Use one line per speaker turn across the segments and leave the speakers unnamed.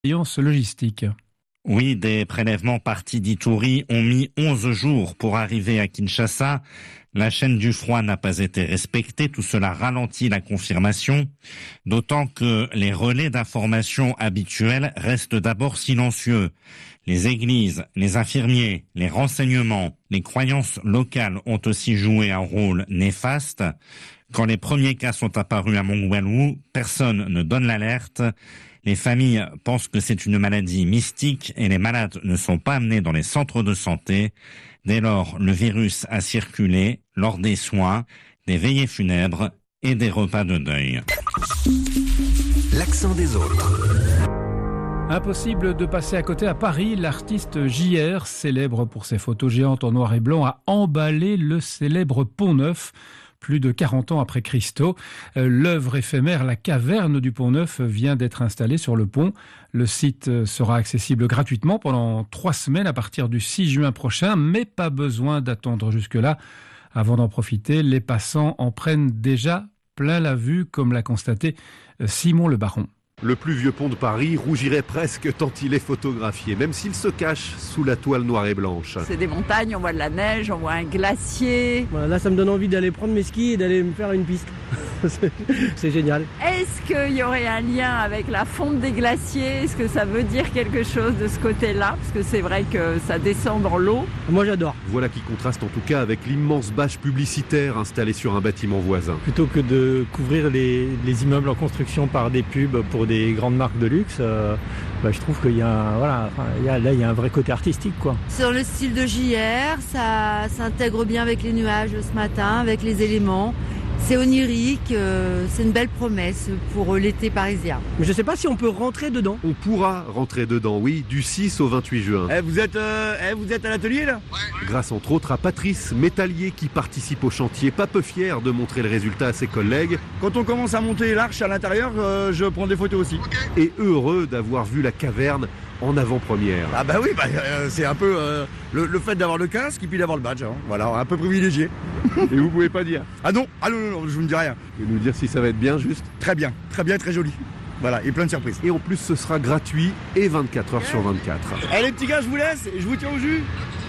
logistique.
Oui, des prélèvements partis d'Ituri ont mis 11 jours pour arriver à Kinshasa. La chaîne du froid n'a pas été respectée. Tout cela ralentit la confirmation, d'autant que les relais d'information habituels restent d'abord silencieux. Les églises, les infirmiers, les renseignements, les croyances locales ont aussi joué un rôle néfaste. Quand les premiers cas sont apparus à Mongwelu, personne ne donne l'alerte. Les familles pensent que c'est une maladie mystique et les malades ne sont pas amenés dans les centres de santé. Dès lors, le virus a circulé lors des soins, des veillées funèbres et des repas de deuil.
L'accent des autres.
Impossible de passer à côté à Paris. L'artiste JR, célèbre pour ses photos géantes en noir et blanc, a emballé le célèbre Pont Neuf. Plus de 40 ans après Christo, l'œuvre éphémère La Caverne du Pont Neuf vient d'être installée sur le pont. Le site sera accessible gratuitement pendant 3 semaines à partir du 6 juin prochain, mais pas besoin d'attendre jusque-là. Avant d'en profiter, les passants en prennent déjà plein la vue, comme l'a constaté Simon Le Baron.
Le plus vieux pont de Paris rougirait presque tant il est photographié, même s'il se cache sous la toile noire et blanche.
C'est des montagnes, on voit de la neige, on voit un glacier.
Voilà, là, ça me donne envie d'aller prendre mes skis et d'aller me faire une piste. C'est génial.
Est-ce qu'il y aurait un lien avec la fonte des glaciers ? Est-ce que ça veut dire quelque chose de ce côté-là ? Parce que c'est vrai que ça descend dans l'eau.
Moi, j'adore.
Voilà qui contraste en tout cas avec l'immense bâche publicitaire installée sur un bâtiment voisin.
Plutôt que de couvrir les immeubles en construction par des pubs pour des grandes marques de luxe, je trouve qu'il y a il y a un vrai côté artistique, quoi.
C'est dans le style de JR, ça s'intègre bien avec les nuages ce matin, avec les éléments. C'est onirique, c'est une belle promesse pour l'été parisien.
Mais je ne sais pas si on peut rentrer dedans.
On pourra rentrer dedans, oui, du 6 au 28 juin.
Vous êtes à l'atelier là ? Ouais.
Grâce entre autres à Patrice, métallier qui participe au chantier, pas peu fier de montrer le résultat à ses collègues.
Quand on commence à monter l'arche à l'intérieur, je prends des photos aussi.
Okay. Et heureux d'avoir vu la caverne en avant-première.
Ah bah oui, c'est un peu le fait d'avoir le casque et puis d'avoir le badge. Hein. Voilà, un peu privilégié.
Et vous pouvez pas dire ?
Ah non, je vous ne dis rien.
Vous pouvez nous dire si ça va être bien, juste ?
Très bien, très joli. Voilà, et plein de surprises.
Et en plus, ce sera gratuit et 24 heures sur 24.
Allez les petits gars, je vous laisse et je vous tiens au jus.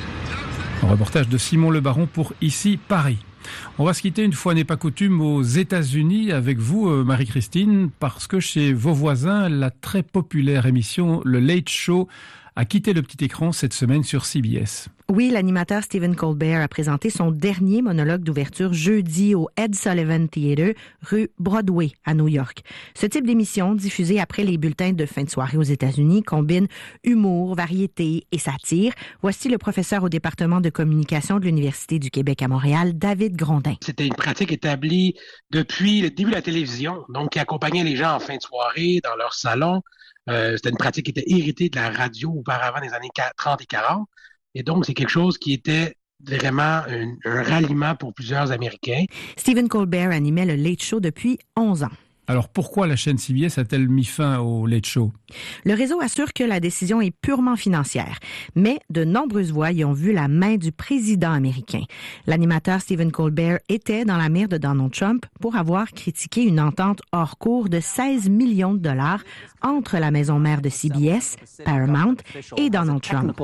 Un reportage de Simon Le Baron pour Ici Paris. On va se quitter une fois n'est pas coutume aux États-Unis avec vous, Marie-Christine, parce que chez vos voisins, la très populaire émission Le Late Show a quitté le petit écran cette semaine sur CBS.
Oui, l'animateur Stephen Colbert a présenté son dernier monologue d'ouverture jeudi au Ed Sullivan Theatre, rue Broadway, à New York. Ce type d'émission, diffusée après les bulletins de fin de soirée aux États-Unis, combine humour, variété et satire. Voici le professeur au département de communication de l'Université du Québec à Montréal, David Grondin.
C'était une pratique établie depuis le début de la télévision, donc qui accompagnait les gens en fin de soirée dans leur salon. C'était une pratique qui était héritée de la radio auparavant des années 30 et 40. Et donc, c'est quelque chose qui était vraiment un ralliement pour plusieurs Américains.
Stephen Colbert animait le Late Show depuis 11 ans.
Alors pourquoi la chaîne CBS a-t-elle mis fin au Late Show?
Le réseau assure que la décision est purement financière, mais de nombreuses voix y ont vu la main du président américain. L'animateur Stephen Colbert était dans la mire de Donald Trump pour avoir critiqué une entente hors cours de 16 millions de dollars entre la maison mère de CBS, Paramount, et Donald Trump.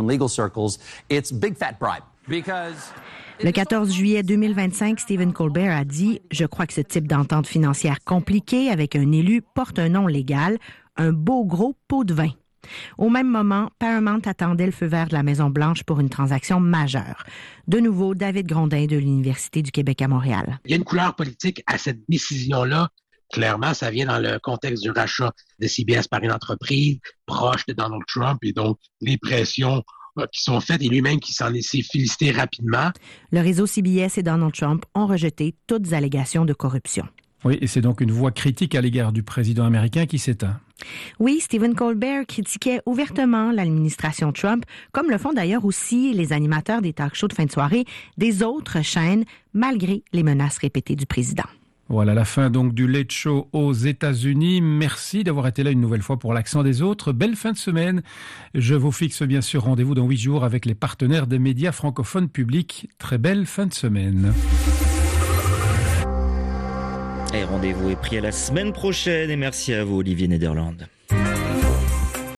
Le 14 juillet 2025, Stephen Colbert a dit « Je crois que ce type d'entente financière compliquée avec un élu porte un nom légal, un beau gros pot de vin ». Au même moment, Paramount attendait le feu vert de la Maison-Blanche pour une transaction majeure. De nouveau, David Grondin de l'Université du Québec à Montréal.
Il y a une couleur politique à cette décision-là. Clairement, ça vient dans le contexte du rachat de CBS par une entreprise proche de Donald Trump et donc les pressions qui sont faites et lui-même qui s'en s'est félicité rapidement.
Le réseau CBS et Donald Trump ont rejeté toutes allégations de corruption.
Oui, et c'est donc une voix critique à l'égard du président américain qui s'éteint.
Oui, Stephen Colbert critiquait ouvertement l'administration Trump, comme le font d'ailleurs aussi les animateurs des talk-shows de fin de soirée des autres chaînes, malgré les menaces répétées du président.
Voilà la fin donc du Late Show aux États-Unis. Merci d'avoir été là une nouvelle fois pour l'accent des autres. Belle fin de semaine. Je vous fixe bien sûr rendez-vous dans 8 jours avec les partenaires des médias francophones publics. Très belle fin de semaine.
Et rendez-vous est pris à la semaine prochaine et merci à vous Olivier Nederland.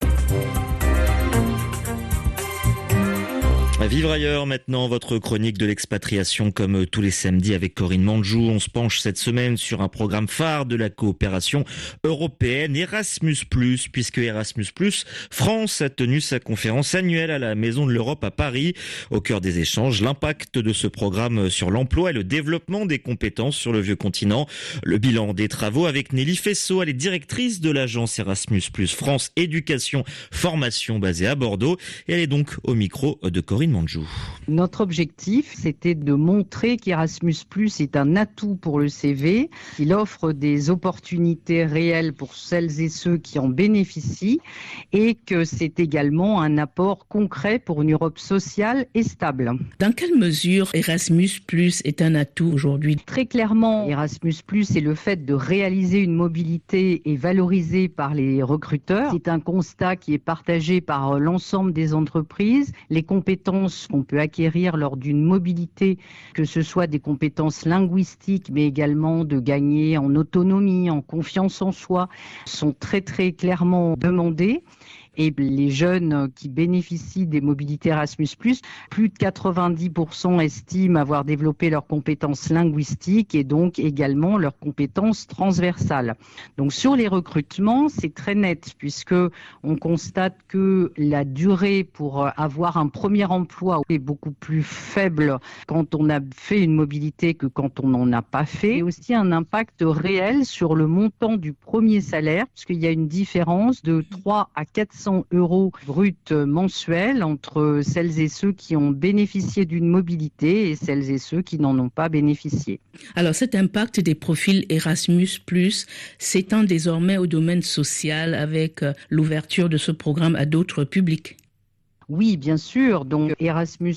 Vivre ailleurs maintenant, votre chronique de l'expatriation comme tous les samedis avec Corinne Manjou. On se penche cette semaine sur un programme phare de la coopération européenne, Erasmus+, puisque Erasmus+, France a tenu sa conférence annuelle à la Maison de l'Europe à Paris. Au cœur des échanges, l'impact de ce programme sur l'emploi et le développement des compétences sur le vieux continent. Le bilan des travaux avec Nelly Fessot, elle est directrice de l'agence Erasmus+, France Éducation Formation basée à Bordeaux et elle est donc au micro de Corinne Manjou.
Notre objectif, c'était de montrer qu'Erasmus+ est un atout pour le CV, qu'il offre des opportunités réelles pour celles et ceux qui en bénéficient et que c'est également un apport concret pour une Europe sociale et stable.
Dans quelle mesure Erasmus+ est un atout aujourd'hui ?
Très clairement, Erasmus+, est le fait de réaliser une mobilité et valorisée par les recruteurs. C'est un constat qui est partagé par l'ensemble des entreprises. Les compétences qu'on peut acquérir lors d'une mobilité, que ce soit des compétences linguistiques, mais également de gagner en autonomie, en confiance en soi, sont très très clairement demandées. Et les jeunes qui bénéficient des mobilités Erasmus+, plus de 90% estiment avoir développé leurs compétences linguistiques et donc également leurs compétences transversales. Donc sur les recrutements, c'est très net puisque on constate que la durée pour avoir un premier emploi est beaucoup plus faible quand on a fait une mobilité que quand on n'en a pas fait. Et aussi un impact réel sur le montant du premier salaire puisqu'il y a une différence de 3 à 400 € bruts mensuels entre celles et ceux qui ont bénéficié d'une mobilité et celles et ceux qui n'en ont pas bénéficié.
Alors cet impact des profils Erasmus+ s'étend désormais au domaine social avec l'ouverture de ce programme à d'autres publics.
Oui, bien sûr. Donc Erasmus+,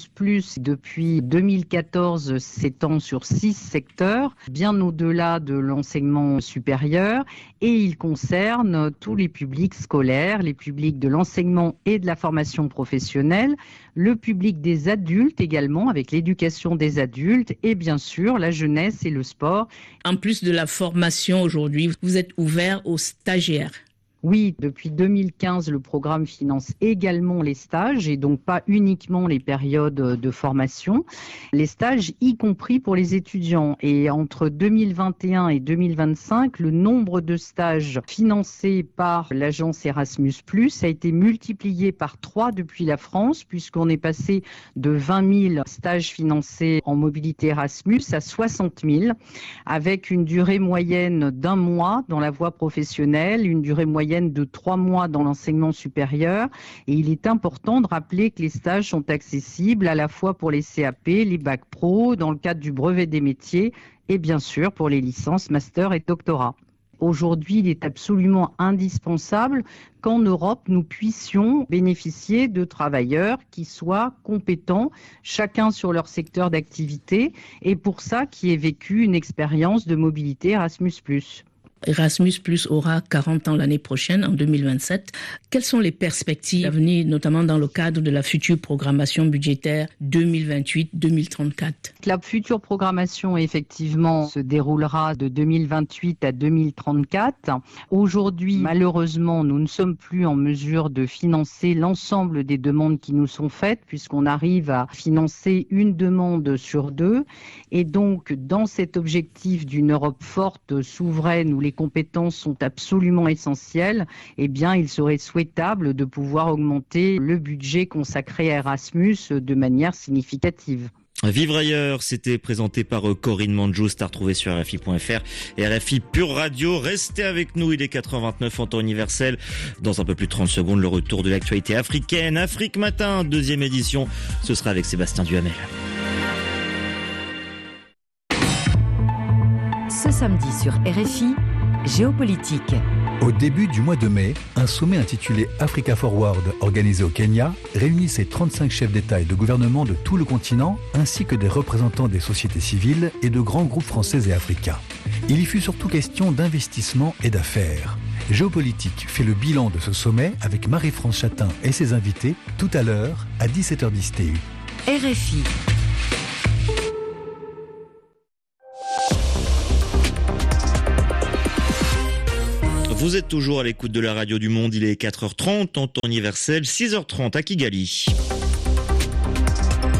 depuis 2014, s'étend sur 6 secteurs, bien au-delà de l'enseignement supérieur, et il concerne tous les publics scolaires, les publics de l'enseignement et de la formation professionnelle, le public des adultes également, avec l'éducation des adultes, et bien sûr la jeunesse et le sport.
En plus de la formation aujourd'hui, vous êtes ouvert aux stagiaires.
Oui, depuis 2015, le programme finance également les stages et donc pas uniquement les périodes de formation. Les stages, y compris pour les étudiants. Et entre 2021 et 2025, le nombre de stages financés par l'agence Erasmus+ a été multiplié par 3 depuis la France, puisqu'on est passé de 20 000 stages financés en mobilité Erasmus à 60 000, avec une durée moyenne d'1 mois dans la voie professionnelle, une durée moyenne de 3 mois dans l'enseignement supérieur. Et il est important de rappeler que les stages sont accessibles à la fois pour les CAP, les bacs pro, dans le cadre du brevet des métiers et bien sûr pour les licences, master et doctorat. Aujourd'hui, il est absolument indispensable qu'en Europe, nous puissions bénéficier de travailleurs qui soient compétents, chacun sur leur secteur d'activité, et pour ça, qui aient vécu une expérience de mobilité Erasmus+.
Erasmus+ aura 40 ans l'année prochaine, en 2027. Quelles sont les perspectives à venir, notamment dans le cadre de la future programmation budgétaire 2028-2034 ?
La future programmation, effectivement, se déroulera de 2028 à 2034. Aujourd'hui, malheureusement, nous ne sommes plus en mesure de financer l'ensemble des demandes qui nous sont faites, puisqu'on arrive à financer une demande sur 2. Et donc, dans cet objectif d'une Europe forte, souveraine, où les compétences sont absolument essentielles, eh bien, il serait souhaitable de pouvoir augmenter le budget consacré à Erasmus de manière significative.
Vivre ailleurs, c'était présenté par Corinne Manjou, c'est à retrouver sur RFI.fr et RFI Pure Radio. Restez avec nous, il est 4h29 en temps universel. Dans un peu plus de 30 secondes, le retour de l'actualité africaine. Afrique Matin, 2e édition, ce sera avec Sébastien Duhamel.
Ce samedi sur RFI, Géopolitique.
Au début du mois de mai, un sommet intitulé Africa Forward, organisé au Kenya, réunit ses 35 chefs d'État et de gouvernement de tout le continent, ainsi que des représentants des sociétés civiles et de grands groupes français et africains. Il y fut surtout question d'investissement et d'affaires. Géopolitique fait le bilan de ce sommet avec Marie-France Chatin et ses invités tout à l'heure à 17h10 TU.
RFI.
Vous êtes toujours à l'écoute de la radio du monde, il est 4h30 en temps universel, 6h30 à Kigali.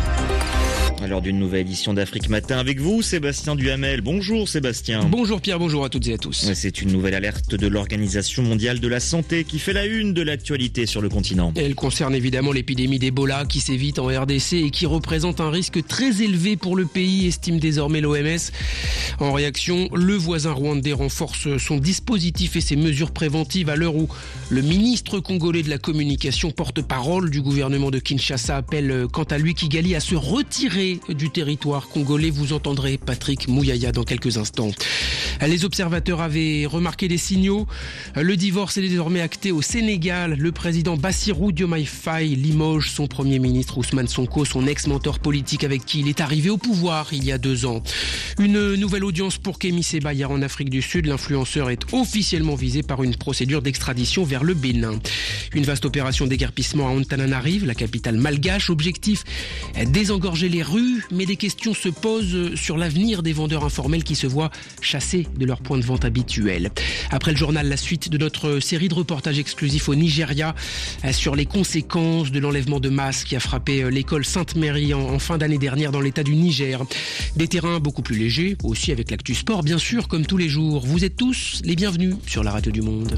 À l'heure d'une nouvelle édition d'Afrique Matin avec vous, Sébastien Duhamel. Bonjour Sébastien.
Bonjour Pierre, bonjour à toutes et à tous.
C'est une nouvelle alerte de l'Organisation mondiale de la santé qui fait la une de l'actualité sur le continent.
Elle concerne évidemment l'épidémie d'Ebola qui sévit en RDC et qui représente un risque très élevé pour le pays, estime désormais l'OMS. En réaction, le voisin rwandais renforce son dispositif et ses mesures préventives à l'heure où le ministre congolais de la communication, porte-parole du gouvernement de Kinshasa, appelle quant à lui Kigali à se retirer du territoire congolais. Vous entendrez Patrick Mouyaya dans quelques instants. Les observateurs avaient remarqué des signaux. Le divorce est désormais acté au Sénégal. Le président Bassirou Diomaye Faye limoge son premier ministre Ousmane Sonko, son ex-mentor politique avec qui il est arrivé au pouvoir il y a 2 ans. Une nouvelle audience pour Kémy Séba hier en Afrique du Sud. L'influenceur est officiellement visé par une procédure d'extradition vers le Bénin. Une vaste opération déguerpissement à Antananarive, la capitale malgache. Objectif, désengorger les rues, mais des questions se posent sur l'avenir des vendeurs informels qui se voient chassés de leur point de vente habituel. Après le journal, la suite de notre série de reportages exclusifs au Nigeria sur les conséquences de l'enlèvement de masse qui a frappé l'école Sainte-Marie en fin d'année dernière dans l'état du Niger. Des terrains beaucoup plus légers, aussi avec l'actu sport bien sûr, comme tous les jours. Vous êtes tous les bienvenus sur la radio du Monde.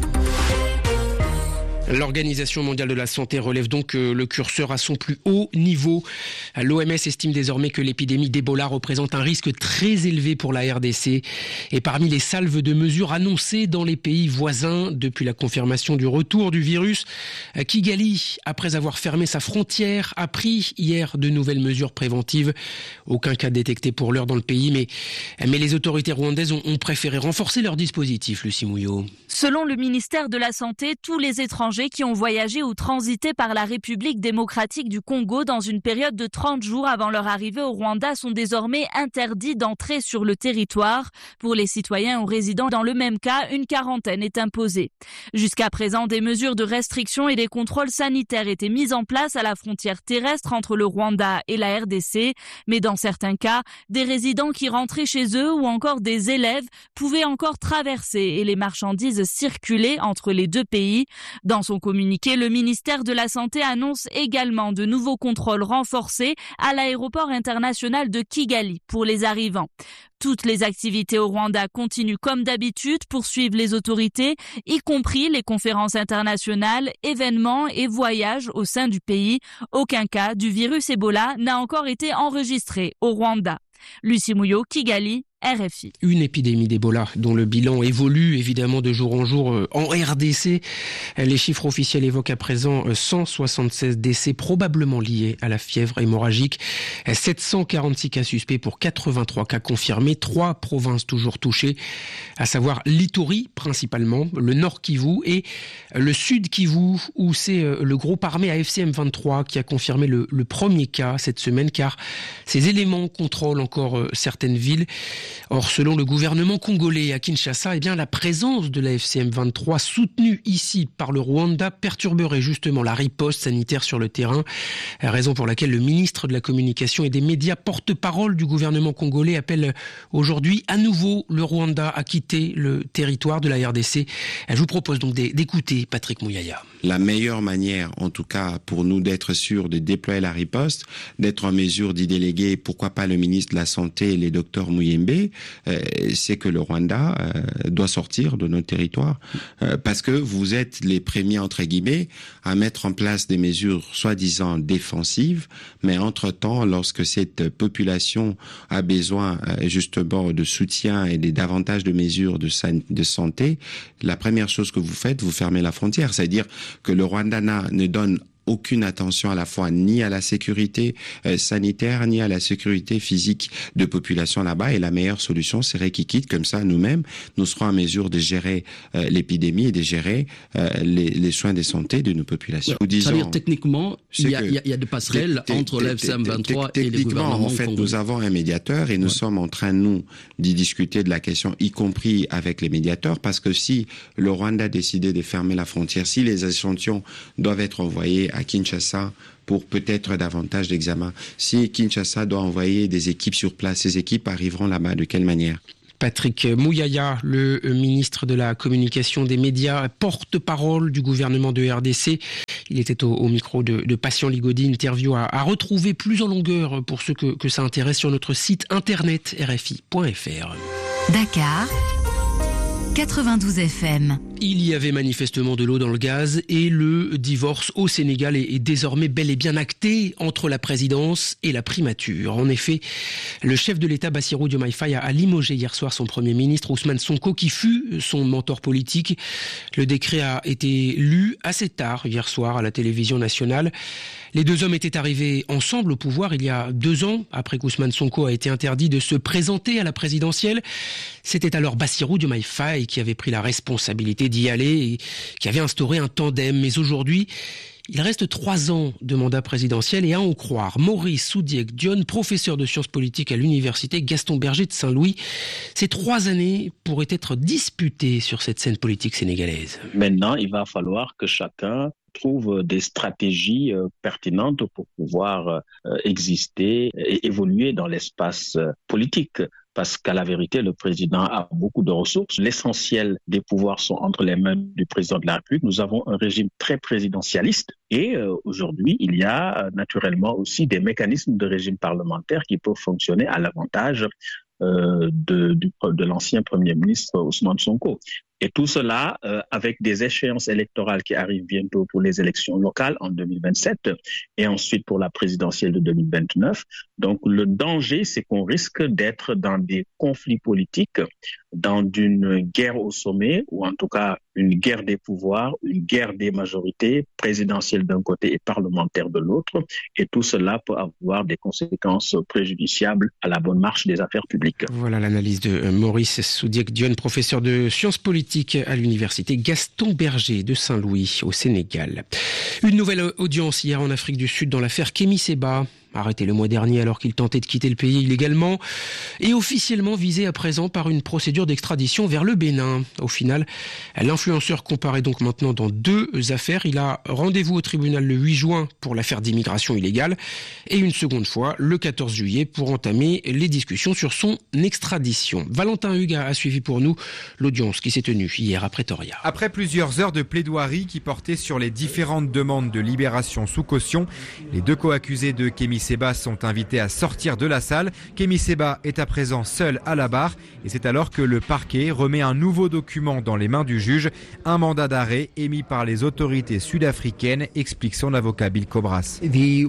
L'Organisation mondiale de la santé relève donc le curseur à son plus haut niveau. L'OMS estime désormais que l'épidémie d'Ebola représente un risque très élevé pour la RDC. Et parmi les salves de mesures annoncées dans les pays voisins depuis la confirmation du retour du virus, Kigali, après avoir fermé sa frontière, a pris hier de nouvelles mesures préventives. Aucun cas détecté pour l'heure dans le pays, mais les autorités rwandaises ont préféré renforcer leur dispositif, Lucie Mouillot.
Selon le ministère de la Santé, tous les étrangers qui ont voyagé ou transité par la République démocratique du Congo dans une période de 30 jours avant leur arrivée au Rwanda sont désormais interdits d'entrer sur le territoire. Pour les citoyens ou résidents dans le même cas, une quarantaine est imposée. Jusqu'à présent, des mesures de restriction et des contrôles sanitaires étaient mises en place à la frontière terrestre entre le Rwanda et la RDC. Mais dans certains cas, des résidents qui rentraient chez eux ou encore des élèves pouvaient encore traverser et les marchandises circuler entre les deux pays. Dans son communiqué, le ministère de la Santé annonce également de nouveaux contrôles renforcés à l'aéroport international de Kigali pour les arrivants. Toutes les activités au Rwanda continuent comme d'habitude, poursuivent les autorités, y compris les conférences internationales, événements et voyages au sein du pays. Aucun cas du virus Ebola n'a encore été enregistré au Rwanda. Lucie Mouillot, Kigali, RFI.
Une épidémie d'Ebola dont le bilan évolue évidemment de jour en jour en RDC. Les chiffres officiels évoquent à présent 176 décès probablement liés à la fièvre hémorragique, 746 cas suspects pour 83 cas confirmés, 3 provinces toujours touchées, à savoir l'Ituri principalement, le Nord Kivu et le Sud Kivu où c'est le groupe armé AFC M23 qui a confirmé le premier cas cette semaine car ces éléments contrôlent encore certaines villes. Or, selon le gouvernement congolais à Kinshasa, la présence de la FCM23 soutenue ici par le Rwanda perturberait justement la riposte sanitaire sur le terrain. Raison pour laquelle le ministre de la Communication et des Médias, porte-parole du gouvernement congolais, appelle aujourd'hui à nouveau le Rwanda à quitter le territoire de la RDC. Je vous propose donc d'écouter Patrick Mouyaya.
La meilleure manière, en tout cas, pour nous d'être sûrs de déployer la riposte, d'être en mesure d'y déléguer, pourquoi pas le ministre de la Santé et les docteurs Muyembe, c'est que le Rwanda doit sortir de notre territoire parce que vous êtes les premiers, entre guillemets, à mettre en place des mesures soi-disant défensives, mais entre-temps, lorsque cette population a besoin justement de soutien et davantage de mesures de santé, la première chose que vous faites, vous fermez la frontière, c'est-à-dire que le Rwanda ne donne aucune attention à la fois ni à la sécurité sanitaire ni à la sécurité physique de population là-bas, et la meilleure solution serait qu'ils quittent, comme ça nous-mêmes nous serons en mesure de gérer l'épidémie et de gérer les soins de santé de nos populations.
C'est-à-dire techniquement il y a des passerelles entre la FCM23 et les gouvernements
en fait
congolais.
nous avons un médiateur et nous sommes en train d'y discuter de la question, y compris avec les médiateurs, parce que si le Rwanda décidait de fermer la frontière, si les échantillons doivent être envoyés à Kinshasa pour peut-être davantage d'examens, si Kinshasa doit envoyer des équipes sur place, ces équipes arriveront là-bas de quelle manière ?
Patrick Mouyaya, le ministre de la Communication des Médias, porte-parole du gouvernement de RDC. Il était au micro de Patient Ligodi, interview à retrouver plus en longueur pour ceux que ça intéresse sur notre site internet rfi.fr.
Dakar 92 FM.
Il y avait manifestement de l'eau dans le gaz et le divorce au Sénégal est désormais bel et bien acté entre la présidence et la primature. En effet, le chef de l'État Bassirou Diomaye Faye a limogé hier soir son Premier ministre Ousmane Sonko qui fut son mentor politique. Le décret a été lu assez tard hier soir à la télévision nationale. Les deux hommes étaient arrivés ensemble au pouvoir il y a 2 ans, après qu'Ousmane Sonko a été interdit de se présenter à la présidentielle. C'était alors Bassirou Diomaye Faye qui avait pris la responsabilité d'y aller et qui avait instauré un tandem. Mais aujourd'hui, il reste 3 ans de mandat présidentiel et à en croire Maurice Soudiek-Dione, professeur de sciences politiques à l'université Gaston Berger de Saint-Louis, ces 3 années pourraient être disputées sur cette scène politique sénégalaise.
Maintenant, il va falloir que chacun trouve des stratégies pertinentes pour pouvoir exister et évoluer dans l'espace politique. Parce qu'à la vérité, le président a beaucoup de ressources. L'essentiel des pouvoirs sont entre les mains du président de la République. Nous avons un régime très présidentialiste et aujourd'hui, il y a naturellement aussi des mécanismes de régime parlementaire qui peuvent fonctionner à l'avantage de l'ancien Premier ministre Ousmane Sonko. Et tout cela avec des échéances électorales qui arrivent bientôt pour les élections locales en 2027 et ensuite pour la présidentielle de 2029. Donc le danger, c'est qu'on risque d'être dans des conflits politiques, dans une guerre au sommet ou en tout cas une guerre des pouvoirs, une guerre des majorités présidentielles d'un côté et parlementaires de l'autre. Et tout cela peut avoir des conséquences préjudiciables à la bonne marche des affaires publiques.
Voilà l'analyse de Maurice Soudiek-Dione, professeur de sciences politiques à l'université Gaston Berger de Saint-Louis au Sénégal. Une nouvelle audience hier en Afrique du Sud dans l'affaire Kémy Séba. Arrêté le mois dernier alors qu'il tentait de quitter le pays illégalement et officiellement visé à présent par une procédure d'extradition vers le Bénin. Au final, l'influenceur comparaît donc maintenant dans 2 affaires. Il a rendez-vous au tribunal le 8 juin pour l'affaire d'immigration illégale et une seconde fois le 14 juillet pour entamer les discussions sur son extradition. Valentin Hugues a suivi pour nous l'audience qui s'est tenue hier à Pretoria.
Après plusieurs heures de plaidoirie qui portaient sur les différentes demandes de libération sous caution, les 2 co-accusés de Kémy Séba sont invités à sortir de la salle. Kémy Séba est à présent seul à la barre et c'est alors que le parquet remet un nouveau document dans les mains du juge, un mandat d'arrêt émis par les autorités sud-africaines, explique son avocat Bill Cobras.
Les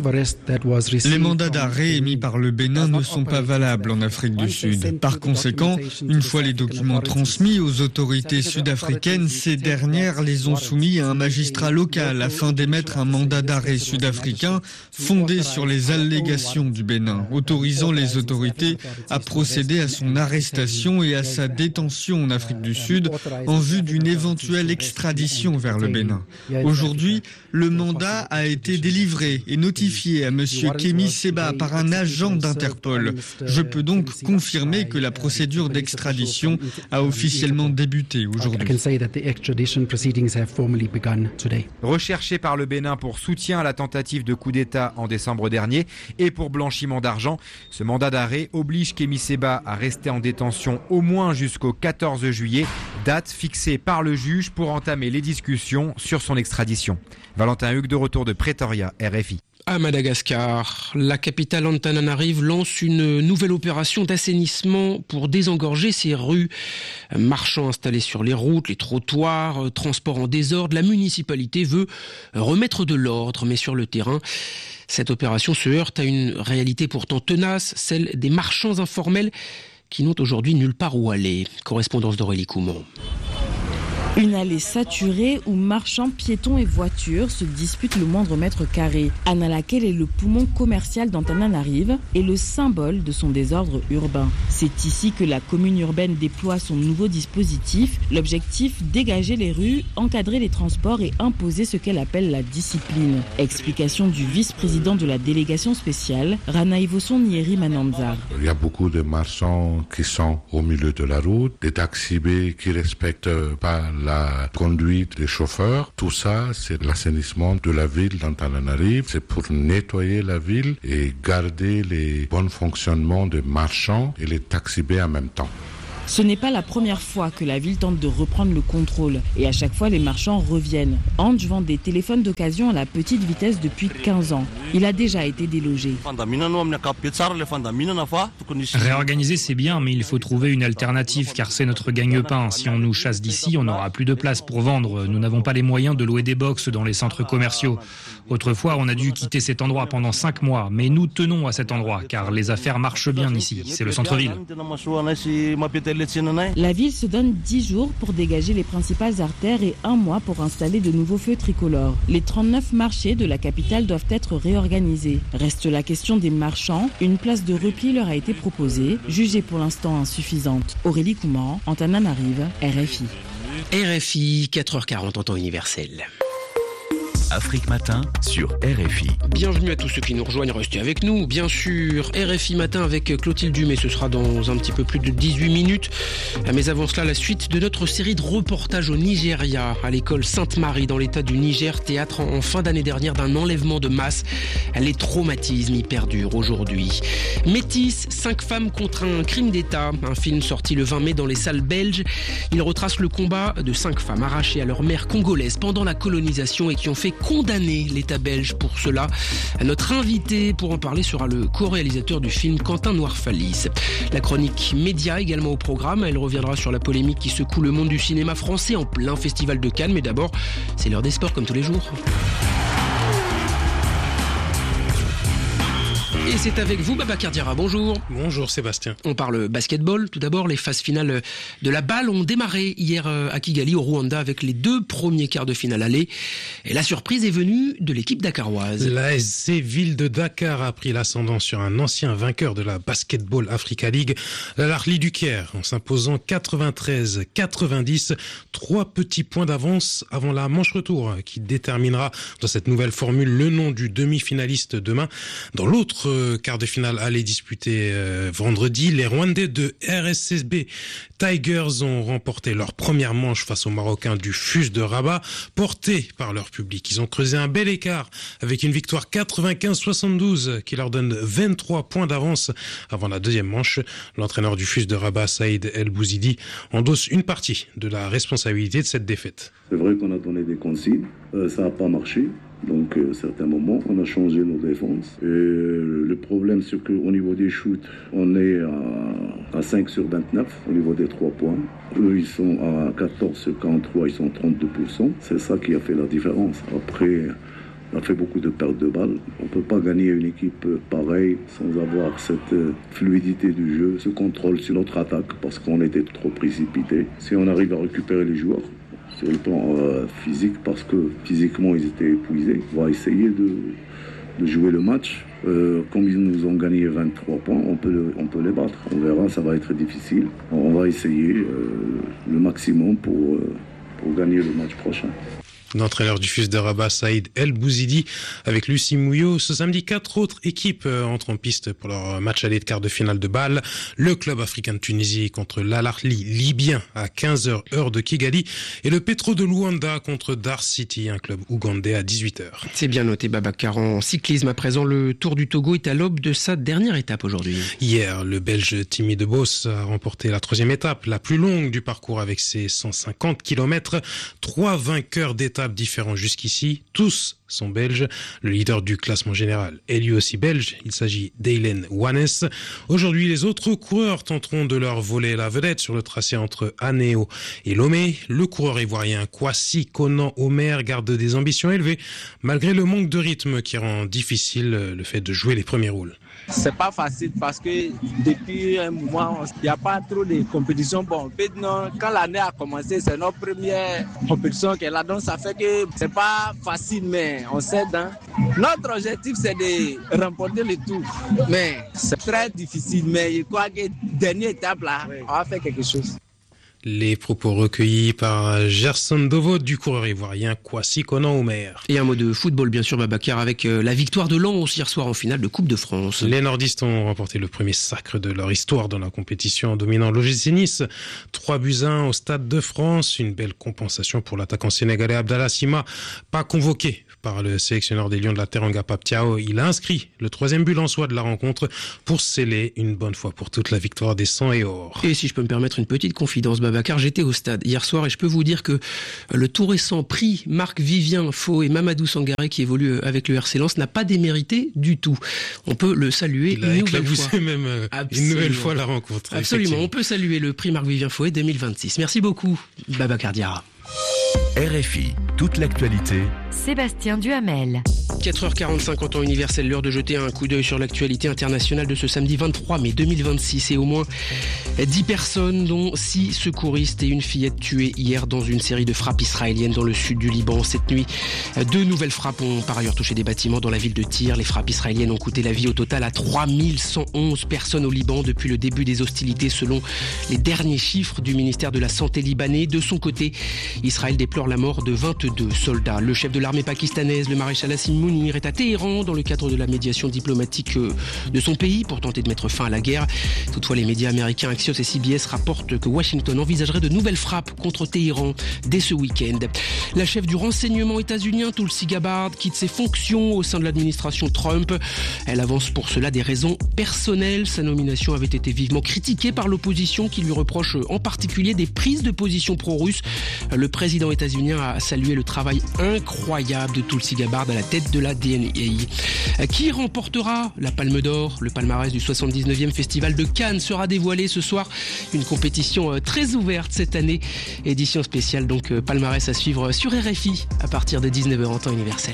mandats d'arrêt émis par le Bénin ne sont pas valables en Afrique du Sud. Par conséquent, une fois les documents transmis aux autorités sud-africaines, ces dernières les ont soumis à un magistrat local afin d'émettre un mandat d'arrêt sud-africain fondé sur les allégations du Bénin, autorisant les autorités à procéder à son arrestation et à sa détention en Afrique du Sud en vue d'une éventuelle extradition vers le Bénin. Aujourd'hui, le mandat a été délivré et notifié à M. Kémy Séba par un agent d'Interpol. Je peux donc confirmer que la procédure d'extradition a officiellement débuté aujourd'hui.
Recherché par le Bénin pour soutien à la tentative de coup d'État en décembre dernier et pour blanchiment d'argent, ce mandat d'arrêt oblige Kémy Séba à rester en détention au moins jusqu'au 14 juillet, date fixée par le juge pour entamer les discussions sur son extradition. Valentin Hugues de retour de Pretoria, RFI.
À Madagascar, la capitale Antananarive lance une nouvelle opération d'assainissement pour désengorger ses rues. Marchands installés sur les routes, les trottoirs, transports en désordre, la municipalité veut remettre de l'ordre, mais sur le terrain, cette opération se heurte à une réalité pourtant tenace, celle des marchands informels qui n'ont aujourd'hui nulle part où aller. Correspondance d'Aurélie Coumont.
Une allée saturée où marchands, piétons et voitures se disputent le moindre mètre carré. Analakelle est le poumon commercial d'Antananarive et le symbole de son désordre urbain. C'est ici que la commune urbaine déploie son nouveau dispositif. L'objectif, dégager les rues, encadrer les transports et imposer ce qu'elle appelle la discipline. Explication du vice-président de la délégation spéciale, Rana Ivoson Nieri Mananzar.
Il y a beaucoup de marchands qui sont au milieu de la route, des taxis B qui respectent pas la conduite des chauffeurs. Tout ça, c'est l'assainissement de la ville d'Antananarive. C'est pour nettoyer la ville et garder les bons fonctionnements des marchands et les taxis B en même temps.
Ce n'est pas la première fois que la ville tente de reprendre le contrôle et à chaque fois les marchands reviennent. Ange vend des téléphones d'occasion à la petite vitesse depuis 15 ans. Il a déjà été délogé.
Réorganiser c'est bien, mais il faut trouver une alternative car c'est notre gagne-pain. Si on nous chasse d'ici, on n'aura plus de place pour vendre. Nous n'avons pas les moyens de louer des box dans les centres commerciaux. Autrefois, on a dû quitter cet endroit pendant 5 mois, mais nous tenons à cet endroit car les affaires marchent bien ici. C'est le centre-ville.
La ville se donne 10 jours pour dégager les principales artères et 1 mois pour installer de nouveaux feux tricolores. Les 39 marchés de la capitale doivent être réorganisés. Reste la question des marchands. Une place de repli leur a été proposée, jugée pour l'instant insuffisante. Aurélie Couman, Antananarive, RFI.
RFI, 4h40 en temps universel.
Afrique Matin sur RFI.
Bienvenue à tous ceux qui nous rejoignent, restez avec nous, bien sûr. RFI Matin avec Clotilde Dumais, ce sera dans un petit peu plus de 18 minutes. Mais avant cela, la suite de notre série de reportages au Nigeria, à l'école Sainte-Marie, dans l'état du Niger, théâtre en fin d'année dernière d'un enlèvement de masse. Les traumatismes y perdurent aujourd'hui. Métis, 5 femmes contre un crime d'État, un film sorti le 20 mai dans les salles belges. Il retrace le combat de 5 femmes arrachées à leur mère congolaise pendant la colonisation et qui ont fait condamner l'État belge pour cela. Notre invité pour en parler sera le co-réalisateur du film, Quentin Noirfalis. La chronique média également au programme. Elle reviendra sur la polémique qui secoue le monde du cinéma français en plein festival de Cannes. Mais d'abord, c'est l'heure des sports comme tous les jours. Et c'est avec vous, Babacar Diarra. Bonjour.
Bonjour Sébastien.
On parle basketball. Tout d'abord, les phases finales de la balle ont démarré hier à Kigali, au Rwanda, avec les 2 premiers quarts de finale aller. Et la surprise est venue de l'équipe dakaroise.
La SC Ville de Dakar a pris l'ascendant sur un ancien vainqueur de la Basketball Africa League, l'Al-Ahly du Caire, en s'imposant 93-90. 3 petits points d'avance avant la manche retour qui déterminera dans cette nouvelle formule le nom du demi-finaliste demain. Dans l'autre quart de finale aller disputé vendredi, les Rwandais de RSSB Tigers ont remporté leur première manche face aux Marocains du FUS de Rabat, portés par leur public. Ils ont creusé un bel écart avec une victoire 95-72 qui leur donne 23 points d'avance avant la deuxième manche. L'entraîneur du FUS de Rabat, Saïd El Bouzidi, endosse une partie de la responsabilité de cette défaite.
C'est vrai qu'on a donné des consignes, ça n'a pas marché. Donc, à certains moments, on a changé nos défenses. Et le problème, c'est qu'au niveau des shoots, on est à 5 sur 29 au niveau des 3 points. Eux, ils sont à 14 sur 43, ils sont 32%. C'est ça qui a fait la différence. Après, on a fait beaucoup de pertes de balles. On ne peut pas gagner une équipe pareille sans avoir cette fluidité du jeu, ce contrôle sur notre attaque, parce qu'on était trop précipité. Si on arrive à récupérer les joueurs, sur le plan physique, parce que physiquement ils étaient épuisés. On va essayer de jouer le match. Comme ils nous ont gagné 23 points, on peut les battre. On verra, ça va être difficile. On va essayer le maximum pour gagner le match prochain.
L'entraîneur du FUS de Rabat, Saïd El Bouzidi, avec Lucie Mouillot. Ce samedi, 4 autres équipes entrent en piste pour leur match aller de quart de finale de balle. Le club africain de Tunisie contre l'Al-Ahly libyen à 15h heure de Kigali et le Petro de Luanda contre Dar City, un club ougandais, à 18h.
C'est bien noté, Babacar. En cyclisme, à présent, le Tour du Togo est à l'aube de sa dernière étape aujourd'hui.
Hier, le Belge Timmy de Bos a remporté la 3e étape, la plus longue du parcours avec ses 150 km. 3 vainqueurs d'étape différents jusqu'ici, tous sont belges. Le leader du classement général est lui aussi belge, il s'agit d'Eilen Wannes. Aujourd'hui, les autres coureurs tenteront de leur voler la vedette sur le tracé entre Anéo et Lomé. Le coureur ivoirien Kwasi Konan Omer garde des ambitions élevées, malgré le manque de rythme qui rend difficile le fait de jouer les premiers rôles.
C'est pas facile parce que depuis un moment, il n'y a pas trop de compétitions. Bon, maintenant, quand l'année a commencé, c'est notre première compétition qu'elle a, donc ça fait que c'est pas facile, mais on s'aide. Hein. Notre objectif, c'est de remporter le tour. Mais c'est très difficile, mais je crois que dernière étape là, on va faire quelque chose.
Les propos recueillis par Gerson Dovo du coureur ivoirien Kwasi Konan Omer.
Et un mot de football, bien sûr, Babacar, avec la victoire de Lens hier soir en finale de Coupe de France.
Les nordistes ont remporté le premier sacre de leur histoire dans la compétition en dominant l'OGC Nice. 3-1 au Stade de France. Une belle compensation pour l'attaquant sénégalais Abdallah Sima, pas convoqué par le sélectionneur des Lions de la Teranga Pape Thiaw. Il a inscrit le 3e but en soi de la rencontre pour sceller une bonne fois pour toute la victoire des 100 et or.
Et si je peux me permettre une petite confidence, Babacar, j'étais au stade hier soir et je peux vous dire que le tout récent prix Marc-Vivien Faux et Mamadou Sangaré qui évolue avec le RC Lens n'a pas démérité du tout. On peut le saluer une nouvelle fois.
Même une nouvelle fois la rencontre.
Absolument, on peut saluer le prix Marc-Vivien Faux 2026. Merci beaucoup, Babacar Diarra.
RFI, toute l'actualité.
Sébastien Duhamel.
4h45 en temps universel, l'heure de jeter un coup d'œil sur l'actualité internationale de ce samedi 23 mai 2026 et au moins 10 personnes dont 6 secouristes et une fillette tuées hier dans une série de frappes israéliennes dans le sud du Liban. Cette nuit, 2 nouvelles frappes ont par ailleurs touché des bâtiments dans la ville de Tyr. Les frappes israéliennes ont coûté la vie au total à 3111 personnes au Liban depuis le début des hostilités selon les derniers chiffres du ministère de la Santé libanais. De son côté, Israël déplore la mort de 22 soldats. Le chef de l'armée pakistanaise, le maréchal Hassim Mounir, est à Téhéran dans le cadre de la médiation diplomatique de son pays pour tenter de mettre fin à la guerre. Toutefois, les médias américains Axios et CBS rapportent que Washington envisagerait de nouvelles frappes contre Téhéran dès ce week-end. La chef du renseignement états-unien, Tulsi Gabbard, quitte ses fonctions au sein de l'administration Trump. Elle avance pour cela des raisons personnelles. Sa nomination avait été vivement critiquée par l'opposition qui lui reproche en particulier des prises de position pro-russes. Le président états-unien a salué le travail incroyable de Tulsi Gabbard à la tête de la DNI. Qui remportera la Palme d'Or? Le palmarès du 79e Festival de Cannes sera dévoilé ce soir. Une compétition très ouverte cette année. Édition spéciale donc palmarès à suivre sur RFI à partir de 19h en temps universel.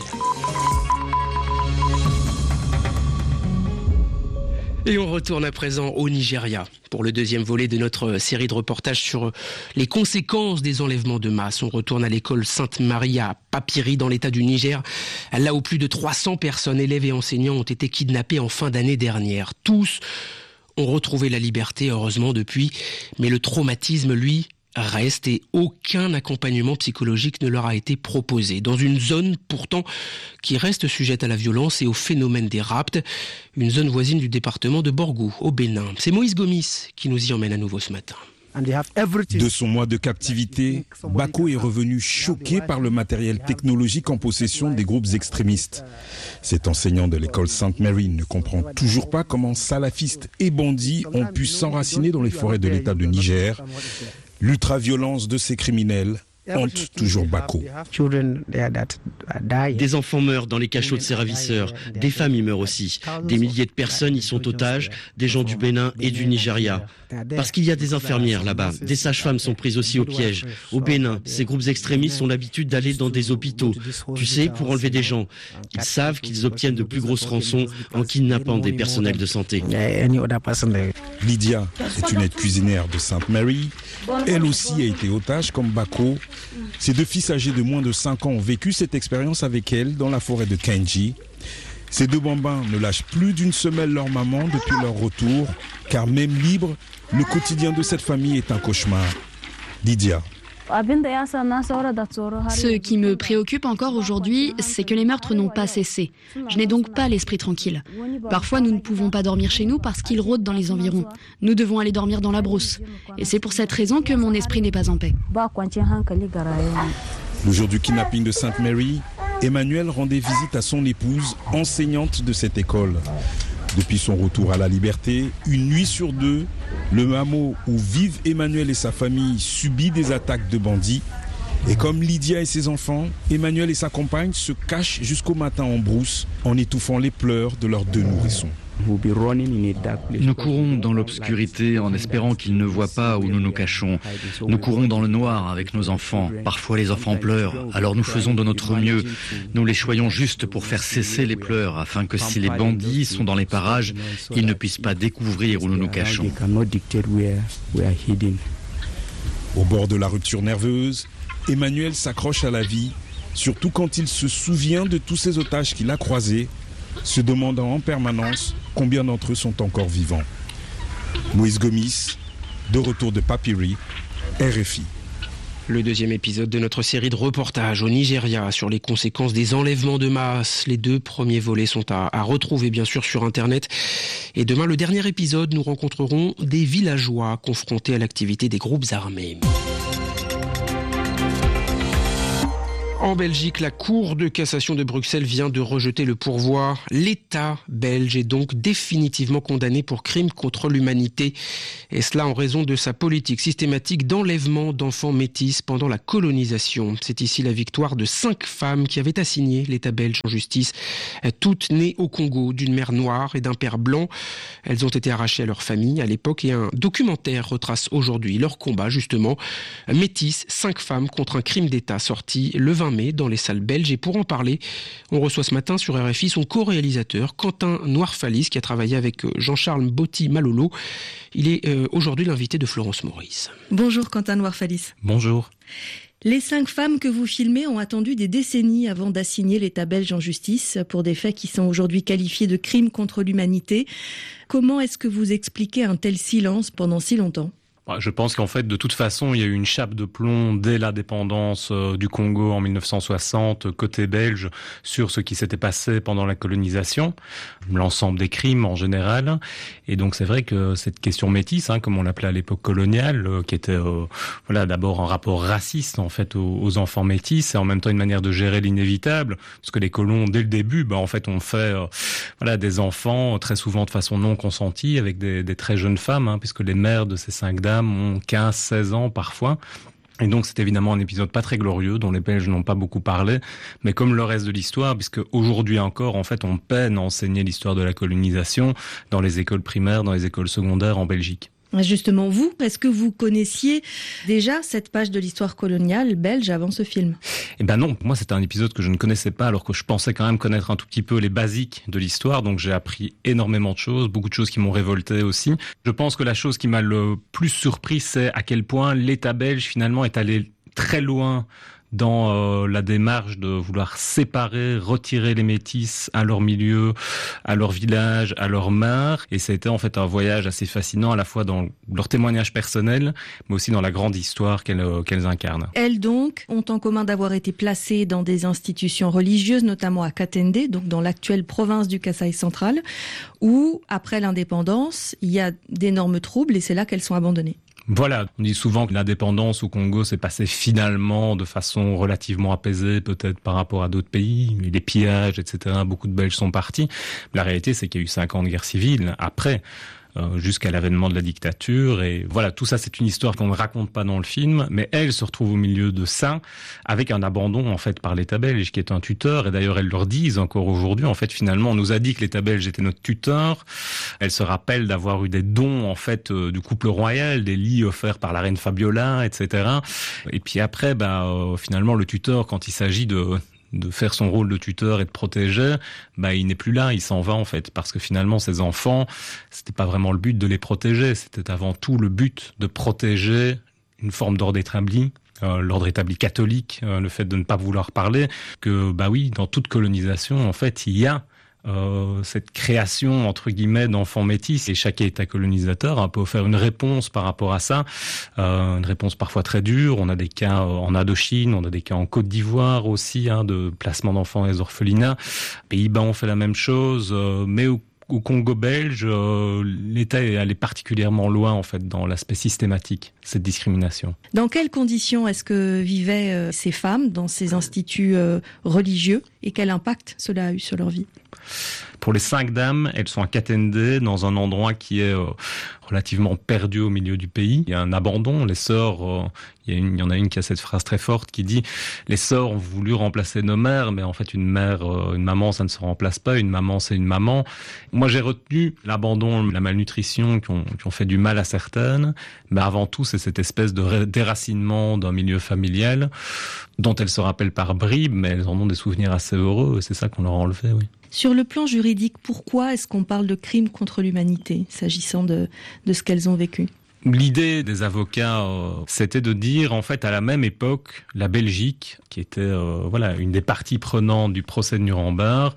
Et on retourne à présent au Nigeria pour le 2e volet de notre série de reportages sur les conséquences des enlèvements de masse. On retourne à l'école Sainte-Marie à Papiri dans l'état du Niger, là où plus de 300 personnes, élèves et enseignants, ont été kidnappés en fin d'année dernière. Tous ont retrouvé la liberté, heureusement, depuis, mais le traumatisme, lui, reste et aucun accompagnement psychologique ne leur a été proposé. Dans une zone pourtant qui reste sujette à la violence et au phénomène des rapts, une zone voisine du département de Borgou, au Bénin. C'est Moïse Gomis qui nous y emmène à nouveau ce matin.
De son mois de captivité, Bako est revenu choqué par le matériel technologique en possession des groupes extrémistes. Cet enseignant de l'école Sainte-Marie ne comprend toujours pas comment salafistes et bandits ont pu s'enraciner dans les forêts de l'État de Niger. L'ultra-violence de ces criminels hante toujours Bako.
Des enfants meurent dans les cachots de ces ravisseurs, des familles meurent aussi. Des milliers de personnes y sont otages, des gens du Bénin et du Nigeria. Parce qu'il y a des infirmières là-bas, des sages-femmes sont prises aussi au piège. Au Bénin, ces groupes extrémistes ont l'habitude d'aller dans des hôpitaux, tu sais, pour enlever des gens. Ils savent qu'ils obtiennent de plus grosses rançons en kidnappant des personnels de santé.
Lydia est une aide cuisinière de Sainte-Marie. Elle aussi a été otage comme Bako. Ses 2 fils âgés de moins de 5 ans ont vécu cette expérience avec elle dans la forêt de Kenji. Ces 2 bambins ne lâchent plus d'une semelle leur maman depuis leur retour, car même libre, le quotidien de cette famille est un cauchemar. Lydia.
Ce qui me préoccupe encore aujourd'hui, c'est que les meurtres n'ont pas cessé. Je n'ai donc pas l'esprit tranquille. Parfois, nous ne pouvons pas dormir chez nous parce qu'ils rôdent dans les environs. Nous devons aller dormir dans la brousse. Et c'est pour cette raison que mon esprit n'est pas en paix.
Le jour du kidnapping de Sainte-Marie, Emmanuel rendait visite à son épouse, enseignante de cette école. Depuis son retour à la liberté, une nuit sur 2, le hameau où vivent Emmanuel et sa famille subit des attaques de bandits. Et comme Lydia et ses enfants, Emmanuel et sa compagne se cachent jusqu'au matin en brousse en étouffant les pleurs de leurs 2 nourrissons.
Nous courons dans l'obscurité en espérant qu'ils ne voient pas où nous nous cachons. Nous courons dans le noir avec nos enfants. Parfois les enfants pleurent, alors nous faisons de notre mieux. Nous les choyons juste pour faire cesser les pleurs, afin que si les bandits sont dans les parages, ils ne puissent pas découvrir où nous nous cachons.
Au bord de la rupture nerveuse, Emmanuel s'accroche à la vie, surtout quand il se souvient de tous ces otages qu'il a croisés, se demandant en permanence combien d'entre eux sont encore vivants. Moïse Gomis, de retour de Papiri, RFI.
Le 2e épisode de notre série de reportages au Nigeria sur les conséquences des enlèvements de masse. Les 2 premiers volets sont à retrouver bien sûr sur Internet. Et demain, le dernier épisode, nous rencontrerons des villageois confrontés à l'activité des groupes armés. En Belgique, la Cour de cassation de Bruxelles vient de rejeter le pourvoi. L'État belge est donc définitivement condamné pour crime contre l'humanité. Et cela en raison de sa politique systématique d'enlèvement d'enfants métis pendant la colonisation. C'est ici la victoire de 5 femmes qui avaient assigné l'État belge en justice. Toutes nées au Congo d'une mère noire et d'un père blanc. Elles ont été arrachées à leur famille à l'époque et un documentaire retrace aujourd'hui leur combat justement. Métis, 5 femmes contre un crime d'État sorti le 20 mai dans les salles belges. Et pour en parler, on reçoit ce matin sur RFI son co-réalisateur Quentin Noirfalis qui a travaillé avec Jean-Charles Botti-Malolo. Il est aujourd'hui l'invité de Florence Maurice.
Bonjour Quentin Noirfalis.
Bonjour.
Les 5 femmes que vous filmez ont attendu des décennies avant d'assigner l'État belge en justice pour des faits qui sont aujourd'hui qualifiés de crimes contre l'humanité. Comment est-ce que vous expliquez un tel silence pendant si longtemps ?
Je pense qu'en fait, de toute façon, il y a eu une chape de plomb dès l'indépendance du Congo en 1960, côté belge, sur ce qui s'était passé pendant la colonisation, l'ensemble des crimes en général. Et donc, c'est vrai que cette question métisse, comme on l'appelait à l'époque coloniale, qui était d'abord un rapport raciste en fait aux enfants métis, et en même temps une manière de gérer l'inévitable, parce que les colons, dès le début, en fait, ont fait des enfants très souvent de façon non consentie avec des très jeunes femmes, puisque les mères de ces 5 dames ont 15-16 ans parfois. Et donc c'est évidemment un épisode pas très glorieux dont les Belges n'ont pas beaucoup parlé, mais comme le reste de l'histoire, puisque aujourd'hui encore en fait on peine à enseigner l'histoire de la colonisation dans les écoles primaires, dans les écoles secondaires en Belgique.
Justement, vous, est-ce que vous connaissiez déjà cette page de l'histoire coloniale belge avant ce film ?
Eh ben non, pour moi c'était un épisode que je ne connaissais pas alors que je pensais quand même connaître un tout petit peu les basiques de l'histoire, donc j'ai appris énormément de choses, beaucoup de choses qui m'ont révolté aussi. Je pense que la chose qui m'a le plus surpris, c'est à quel point l'État belge finalement est allé très loin dans la démarche de vouloir séparer, retirer les métis à leur milieu, à leur village, à leur mère. Et ça a été en fait un voyage assez fascinant à la fois dans leur témoignage personnel, mais aussi dans la grande histoire qu'elles incarnent.
Elles donc ont en commun d'avoir été placées dans des institutions religieuses, notamment à Katende, donc dans l'actuelle province du Kasaï central, où après l'indépendance, il y a d'énormes troubles et c'est là qu'elles sont abandonnées.
Voilà, on dit souvent que l'indépendance au Congo s'est passée finalement de façon relativement apaisée, peut-être par rapport à d'autres pays, les pillages, etc. Beaucoup de Belges sont partis. La réalité, c'est qu'il y a eu 5 ans de guerre civile après, jusqu'à l'avènement de la dictature. Et voilà, tout ça, c'est une histoire qu'on ne raconte pas dans le film, mais elle se retrouve au milieu de ça, avec un abandon, en fait, par l'État belge, qui est un tuteur. Et d'ailleurs, elles leur disent encore aujourd'hui, en fait, finalement, on nous a dit que l'État belge était notre tuteur. Elles se rappellent d'avoir eu des dons, en fait, du couple royal, des lits offerts par la reine Fabiola, etc. Et puis après, finalement, le tuteur, quand il s'agit de faire son rôle de tuteur et de protéger, il n'est plus là, il s'en va en fait, parce que finalement ces enfants, c'était pas vraiment le but de les protéger, c'était avant tout le but de protéger une forme d'ordre établi, l'ordre établi catholique, le fait de ne pas vouloir parler, que oui, dans toute colonisation en fait, il y a cette création entre guillemets d'enfants métis et chaque État colonisateur peut faire une réponse par rapport à ça, une réponse parfois très dure. On a des cas en Indochine, on a des cas en Côte d'Ivoire aussi de placement d'enfants dans les orphelinats. Pays-Bas ont fait la même chose, mais au Congo belge, l'État est allé particulièrement loin en fait dans l'aspect systématique de cette discrimination.
Dans quelles conditions est-ce que vivaient ces femmes dans ces instituts religieux et quel impact cela a eu sur leur vie ?
Pour les 5 dames, elles sont à Katende, dans un endroit qui est relativement perdu au milieu du pays. Il y a un abandon. Les sœurs, il y en a une qui a cette phrase très forte qui dit « Les sœurs ont voulu remplacer nos mères, mais en fait une maman, ça ne se remplace pas. Une maman, c'est une maman. » Moi, j'ai retenu l'abandon, la malnutrition qui ont fait du mal à certaines. Mais avant tout, c'est cette espèce de déracinement d'un milieu familial dont elles se rappellent par bribes, mais elles en ont des souvenirs assez heureux. Et c'est ça qu'on leur a enlevé, oui.
Sur le plan juridique, pourquoi est-ce qu'on parle de crimes contre l'humanité, s'agissant de ce qu'elles ont vécu ?
L'idée des avocats, c'était de dire, en fait, à la même époque, la Belgique, qui était une des parties prenantes du procès de Nuremberg,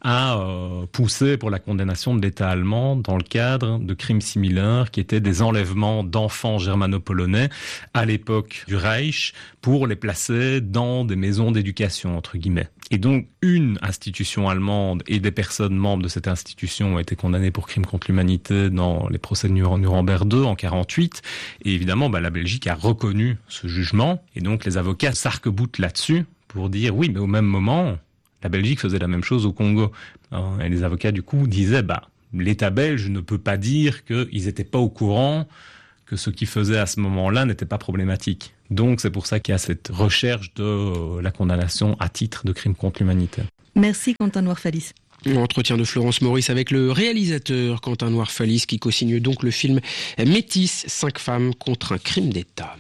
a poussé pour la condamnation de l'État allemand dans le cadre de crimes similaires, qui étaient des enlèvements d'enfants germano-polonais à l'époque du Reich, pour les placer dans des maisons d'éducation, entre guillemets. Et donc, une institution allemande et des personnes membres de cette institution ont été condamnées pour crimes contre l'humanité dans les procès de Nuremberg 2 en 1948. Et évidemment, la Belgique a reconnu ce jugement. Et donc, les avocats s'arc-boutent là-dessus pour dire oui, mais au même moment, la Belgique faisait la même chose au Congo. Et les avocats, du coup, disaient, l'État belge ne peut pas dire qu'ils n'étaient pas au courant que ce qu'ils faisaient à ce moment-là n'était pas problématique. Donc, c'est pour ça qu'il y a cette recherche de la condamnation à titre de crime contre l'humanité.
Merci, Quentin Noir-Fallis.
Entretien de Florence Maurice avec le réalisateur Quentin Noir-Fallis qui co-signe donc le film Métis, 5 femmes contre un crime d'État.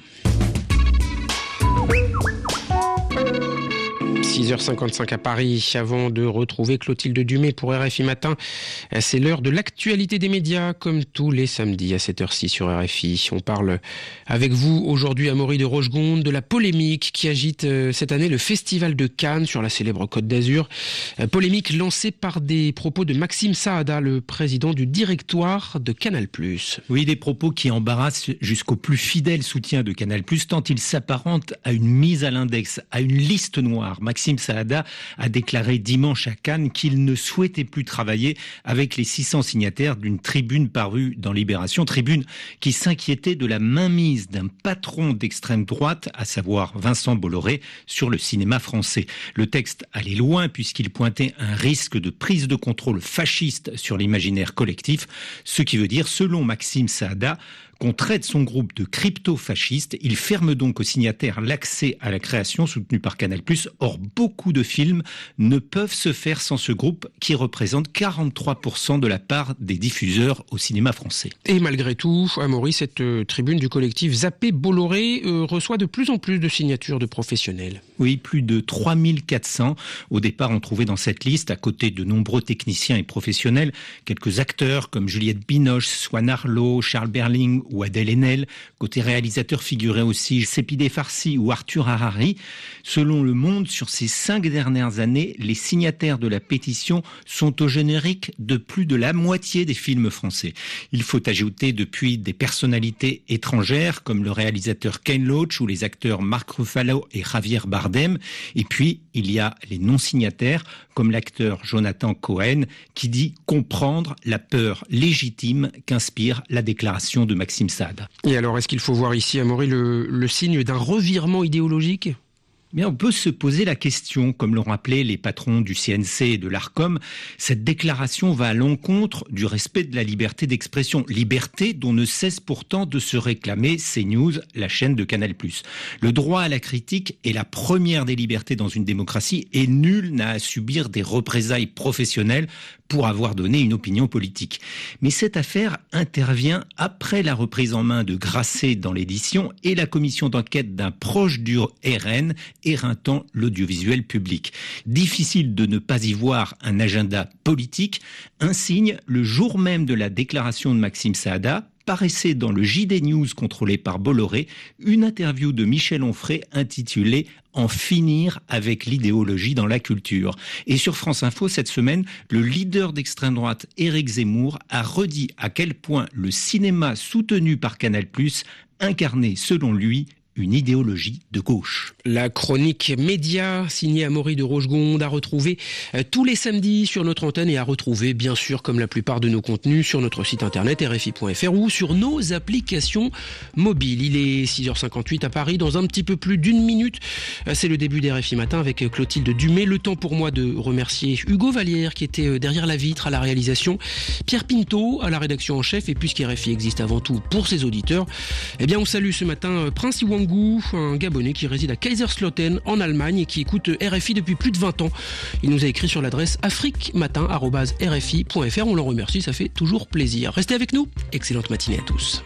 6h55 à Paris, avant de retrouver Clotilde Dumay pour RFI Matin. C'est l'heure de l'actualité des médias, comme tous les samedis à cette heure-ci sur RFI. On parle avec vous aujourd'hui, Amaury de Rochegonde, de la polémique qui agite cette année le Festival de Cannes sur la célèbre Côte d'Azur. Polémique lancée par des propos de Maxime Saada, le président du directoire de Canal+.
Oui, des propos qui embarrassent jusqu'au plus fidèle soutien de Canal+, tant ils s'apparentent à une mise à l'index, à une liste noire. Maxime Saada a déclaré dimanche à Cannes qu'il ne souhaitait plus travailler avec les 600 signataires d'une tribune parue dans Libération, tribune qui s'inquiétait de la mainmise d'un patron d'extrême droite, à savoir Vincent Bolloré, sur le cinéma français. Le texte allait loin puisqu'il pointait un risque de prise de contrôle fasciste sur l'imaginaire collectif, ce qui veut dire, selon Maxime Saada, qu'on traite son groupe de crypto-fascistes. Il ferme donc aux signataires l'accès à la création soutenue par Canal+. Or, beaucoup de films ne peuvent se faire sans ce groupe qui représente 43% de la part des diffuseurs au cinéma français.
Et malgré tout, Amaury, cette tribune du collectif Zappé Bolloré reçoit de plus en plus de signatures de professionnels.
Oui, plus de 3400 au départ on trouvait dans cette liste, à côté de nombreux techniciens et professionnels, quelques acteurs comme Juliette Binoche, Swan Arlo, Charles Berling ou Adèle Haenel. Côté réalisateur figuraient aussi Sepideh Farsi ou Arthur Harari. Selon Le Monde, sur ces 5 dernières années, les signataires de la pétition sont au générique de plus de la moitié des films français. Il faut ajouter depuis des personnalités étrangères comme le réalisateur Ken Loach ou les acteurs Mark Ruffalo et Javier Bardem. Et puis, il y a les non-signataires comme l'acteur Jonathan Cohen qui dit comprendre la peur légitime qu'inspire la déclaration de Maxime Saada.
Et alors, est-ce qu'il faut voir ici, Amaury, le signe d'un revirement idéologique ?
Mais on peut se poser la question, comme l'ont rappelé les patrons du CNC et de l'ARCOM, cette déclaration va à l'encontre du respect de la liberté d'expression, liberté dont ne cesse pourtant de se réclamer CNews, la chaîne de Canal+. Le droit à la critique est la première des libertés dans une démocratie et nul n'a à subir des représailles professionnelles pour avoir donné une opinion politique. Mais cette affaire intervient après la reprise en main de Grasset dans l'édition et la commission d'enquête d'un proche du RN éreintant l'audiovisuel public. Difficile de ne pas y voir un agenda politique. Un signe, le jour même de la déclaration de Maxime Saada, paraissait dans le JD News contrôlé par Bolloré une interview de Michel Onfray intitulée « En finir avec l'idéologie dans la culture ». Et sur France Info, cette semaine, le leader d'extrême droite Éric Zemmour a redit à quel point le cinéma soutenu par Canal+ incarnait, selon lui, une idéologie de gauche.
La chronique média signée Amaury de Rochegonde à retrouver tous les samedis sur notre antenne et à retrouver bien sûr comme la plupart de nos contenus sur notre site internet rfi.fr ou sur nos applications mobiles. Il est 6h58 à Paris, dans un petit peu plus d'une minute. C'est le début d'RFI Matin avec Clotilde Dumay. Le temps pour moi de remercier Hugo Vallière qui était derrière la vitre à la réalisation, Pierre Pinto à la rédaction en chef, et puisqu'RFI existe avant tout pour ses auditeurs, eh bien on salue ce matin Prince Iwangu, un Gabonais qui réside à Kaiserslautern en Allemagne et qui écoute RFI depuis plus de 20 ans. Il nous a écrit sur l'adresse afriquematin@rfi.fr. On l'en remercie, ça fait toujours plaisir. Restez avec nous, excellente matinée à tous.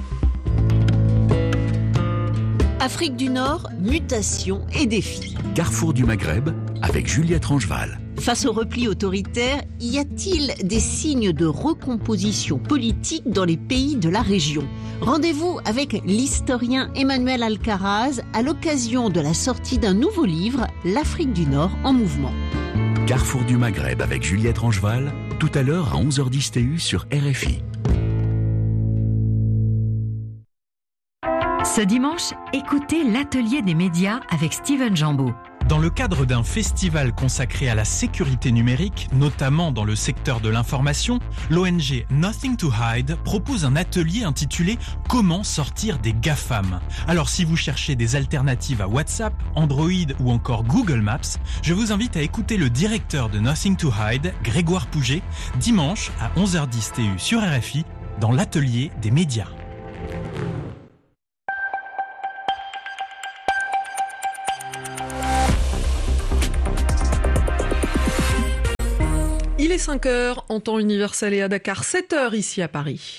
Afrique du Nord, mutation et défis.
Carrefour du Maghreb avec Juliette Rangeval.
Face au repli autoritaire, y a-t-il des signes de recomposition politique dans les pays de la région ? Rendez-vous avec l'historien Emmanuel Alcaraz à l'occasion de la sortie d'un nouveau livre, L'Afrique du Nord en mouvement.
Carrefour du Maghreb avec Juliette Rangeval, tout à l'heure à 11h10 TU sur RFI.
Ce dimanche, écoutez l'atelier des médias avec Steven Jambeau.
Dans le cadre d'un festival consacré à la sécurité numérique, notamment dans le secteur de l'information, l'ONG Nothing to Hide propose un atelier intitulé « Comment sortir des GAFAM ». Alors si vous cherchez des alternatives à WhatsApp, Android ou encore Google Maps, je vous invite à écouter le directeur de Nothing to Hide, Grégoire Pouget, dimanche à 11h10 TU sur RFI, dans l'atelier des médias.
Il est 5h en temps universel et à Dakar, 7h ici à Paris.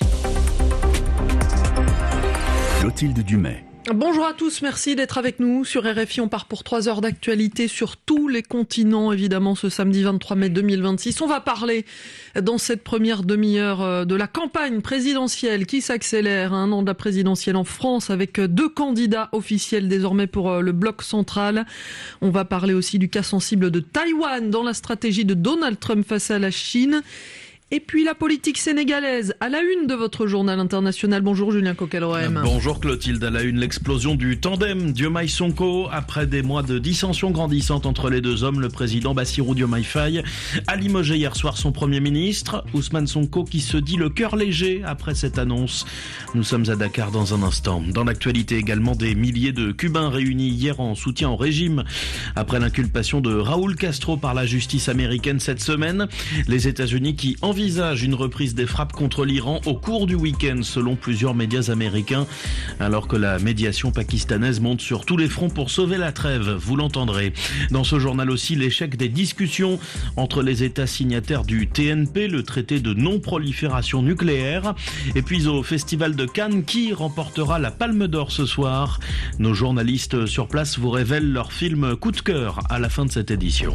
Clotilde Dumais.
Bonjour à tous, merci d'être avec nous. Sur RFI, on part pour 3 heures d'actualité sur tous les continents, évidemment, ce samedi 23 mai 2026. On va parler dans cette première demi-heure de la campagne présidentielle qui s'accélère à un an de la présidentielle en France avec 2 candidats officiels désormais pour le bloc central. On va parler aussi du cas sensible de Taïwan dans la stratégie de Donald Trump face à la Chine. Et puis la politique sénégalaise, à la une de votre journal international. Bonjour Julien Coquelroem.
Bonjour Clotilde, à la une, l'explosion du tandem Diomaye Sonko. Après des mois de dissensions grandissantes entre les deux hommes, le président Bassirou Diomaye Faye a limogé hier soir son Premier ministre, Ousmane Sonko, qui se dit le cœur léger après cette annonce. Nous sommes à Dakar dans un instant. Dans l'actualité également, des milliers de Cubains réunis hier en soutien au régime. Après l'inculpation de Raúl Castro par la justice américaine cette semaine, les États-Unis qui envisage une reprise des frappes contre l'Iran au cours du week-end, selon plusieurs médias américains, alors que la médiation pakistanaise monte sur tous les fronts pour sauver la trêve, vous l'entendrez. Dans ce journal aussi, l'échec des discussions entre les États signataires du TNP, le traité de non-prolifération nucléaire, et puis au Festival de Cannes, qui remportera la Palme d'Or ce soir. Nos journalistes sur place vous révèlent leur film coup de cœur à la fin de cette édition.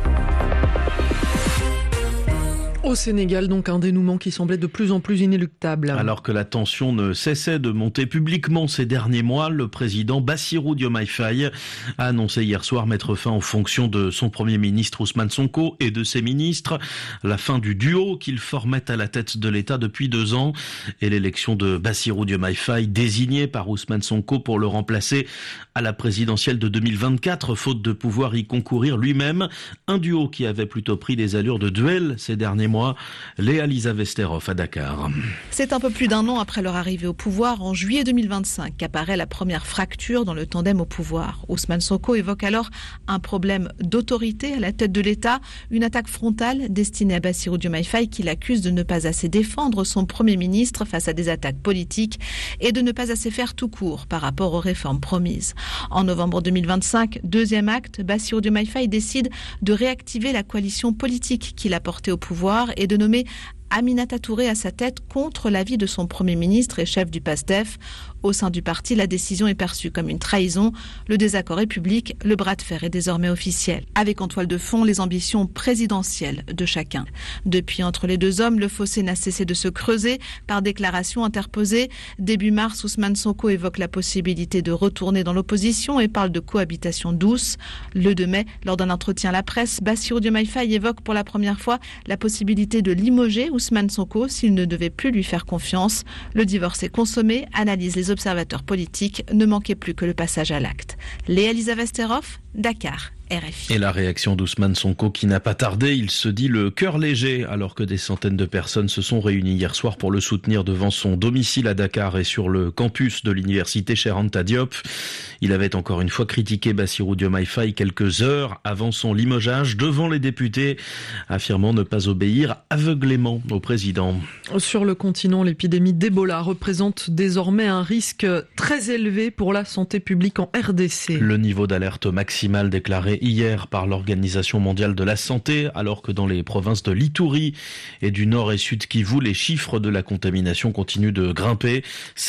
Au Sénégal, donc un dénouement qui semblait de plus en plus inéluctable.
Alors que la tension ne cessait de monter publiquement ces derniers mois, le président Bassirou Diomaye Faye a annoncé hier soir mettre fin aux fonctions de son Premier ministre Ousmane Sonko et de ses ministres, la fin du duo qu'il formait à la tête de l'État depuis 2 ans et l'élection de Bassirou Diomaye Faye désigné par Ousmane Sonko pour le remplacer à la présidentielle de 2024, faute de pouvoir y concourir lui-même. Un duo qui avait plutôt pris des allures de duel ces derniers mois. Léa-Lisa Vesterov à Dakar.
C'est un peu plus d'un an après leur arrivée au pouvoir, en juillet 2025, qu'apparaît la première fracture dans le tandem au pouvoir. Ousmane Sonko évoque alors un problème d'autorité à la tête de l'État, une attaque frontale destinée à Bassirou Diomaye Faye qui l'accuse de ne pas assez défendre son Premier ministre face à des attaques politiques et de ne pas assez faire tout court par rapport aux réformes promises. En novembre 2025, deuxième acte, Bassirou Diomaye Faye décide de réactiver la coalition politique qu'il a portée au pouvoir et de nommer Aminata Touré à sa tête contre l'avis de son Premier ministre et chef du PASTEF. Au sein du parti, la décision est perçue comme une trahison. Le désaccord est public, le bras de fer est désormais officiel. Avec en toile de fond les ambitions présidentielles de chacun. Depuis, entre les deux hommes, le fossé n'a cessé de se creuser par déclarations interposées. Début mars, Ousmane Sonko évoque la possibilité de retourner dans l'opposition et parle de cohabitation douce. Le 2 mai, lors d'un entretien à la presse, Bassirou Diomaye Faye évoque pour la première fois la possibilité de limoger Ousmane Sonko s'il ne devait plus lui faire confiance. Le divorce est consommé, analysent les observateurs politiques, ne manquait plus que le passage à l'acte. Léa-Lisa Vesterov, Dakar. RFI.
Et la réaction d'Ousmane Sonko qui n'a pas tardé, il se dit le cœur léger alors que des centaines de personnes se sont réunies hier soir pour le soutenir devant son domicile à Dakar et sur le campus de l'université Cheikh Anta Diop. Il avait encore une fois critiqué Bassirou Diomaye Faye quelques heures avant son limogeage devant les députés, affirmant ne pas obéir aveuglément au président.
Sur le continent, l'épidémie d'Ebola représente désormais un risque très élevé pour la santé publique en RDC.
Le niveau d'alerte maximal déclaré hier par l'Organisation mondiale de la santé, alors que dans les provinces de l'Ituri et du Nord et Sud Kivu, les chiffres de la contamination continuent de grimper.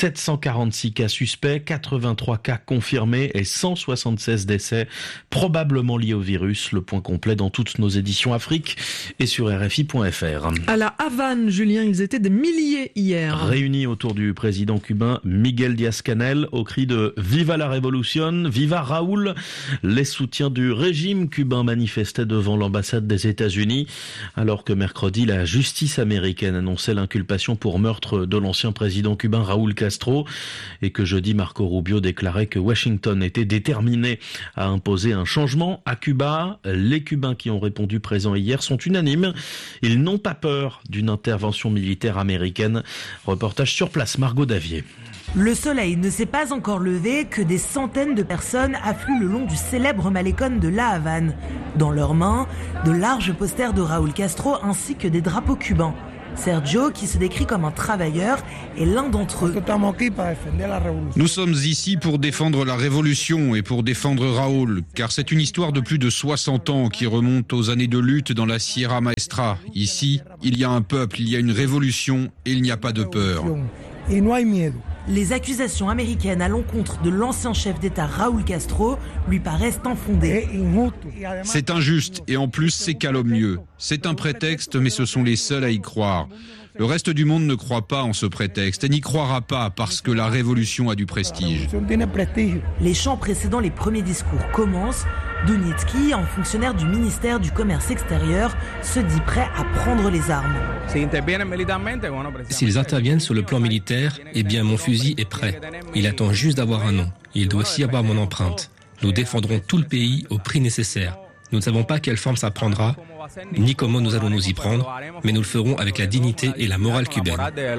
746 cas suspects, 83 cas confirmés et 176 décès probablement liés au virus. Le point complet dans toutes nos éditions Afrique et sur RFI.fr.
À la Havane, Julien, ils étaient des milliers hier.
Réunis autour du président cubain Miguel Díaz-Canel au cri de « Viva la Révolution », « Viva Raúl », les soutiens du régime cubain manifestaient devant l'ambassade des États-Unis, alors que mercredi, la justice américaine annonçait l'inculpation pour meurtre de l'ancien président cubain Raúl Castro, et que jeudi, Marco Rubio déclarait que Washington était déterminé à imposer un changement à Cuba. Les Cubains qui ont répondu présents hier sont unanimes. Ils n'ont pas peur d'une intervention militaire américaine. Reportage sur place, Margot Davier.
Le soleil ne s'est pas encore levé que des centaines de personnes affluent le long du célèbre malécon de La Havane. Dans leurs mains, de larges posters de Raúl Castro ainsi que des drapeaux cubains. Sergio, qui se décrit comme un travailleur, est l'un d'entre eux.
Nous sommes ici pour défendre la révolution et pour défendre Raúl, car c'est une histoire de plus de 60 ans qui remonte aux années de lutte dans la Sierra Maestra. Ici, il y a un peuple, il y a une révolution et il n'y a pas de peur.
Les accusations américaines à l'encontre de l'ancien chef d'État Raúl Castro lui paraissent infondées.
C'est injuste et en plus c'est calomnieux. C'est un prétexte, mais ce sont les seuls à y croire. Le reste du monde ne croit pas en ce prétexte et n'y croira pas parce que la révolution a du prestige.
Les chants précédant les premiers discours commencent. Donitsky, un fonctionnaire du ministère du Commerce extérieur, se dit prêt à prendre les armes.
S'ils interviennent sur le plan militaire, eh bien mon fusil est prêt. Il attend juste d'avoir un nom. Il doit aussi avoir mon empreinte. Nous défendrons tout le pays au prix nécessaire. Nous ne savons pas quelle forme ça prendra, ni comment nous allons nous y prendre, mais nous le ferons avec la dignité et la morale cubaine.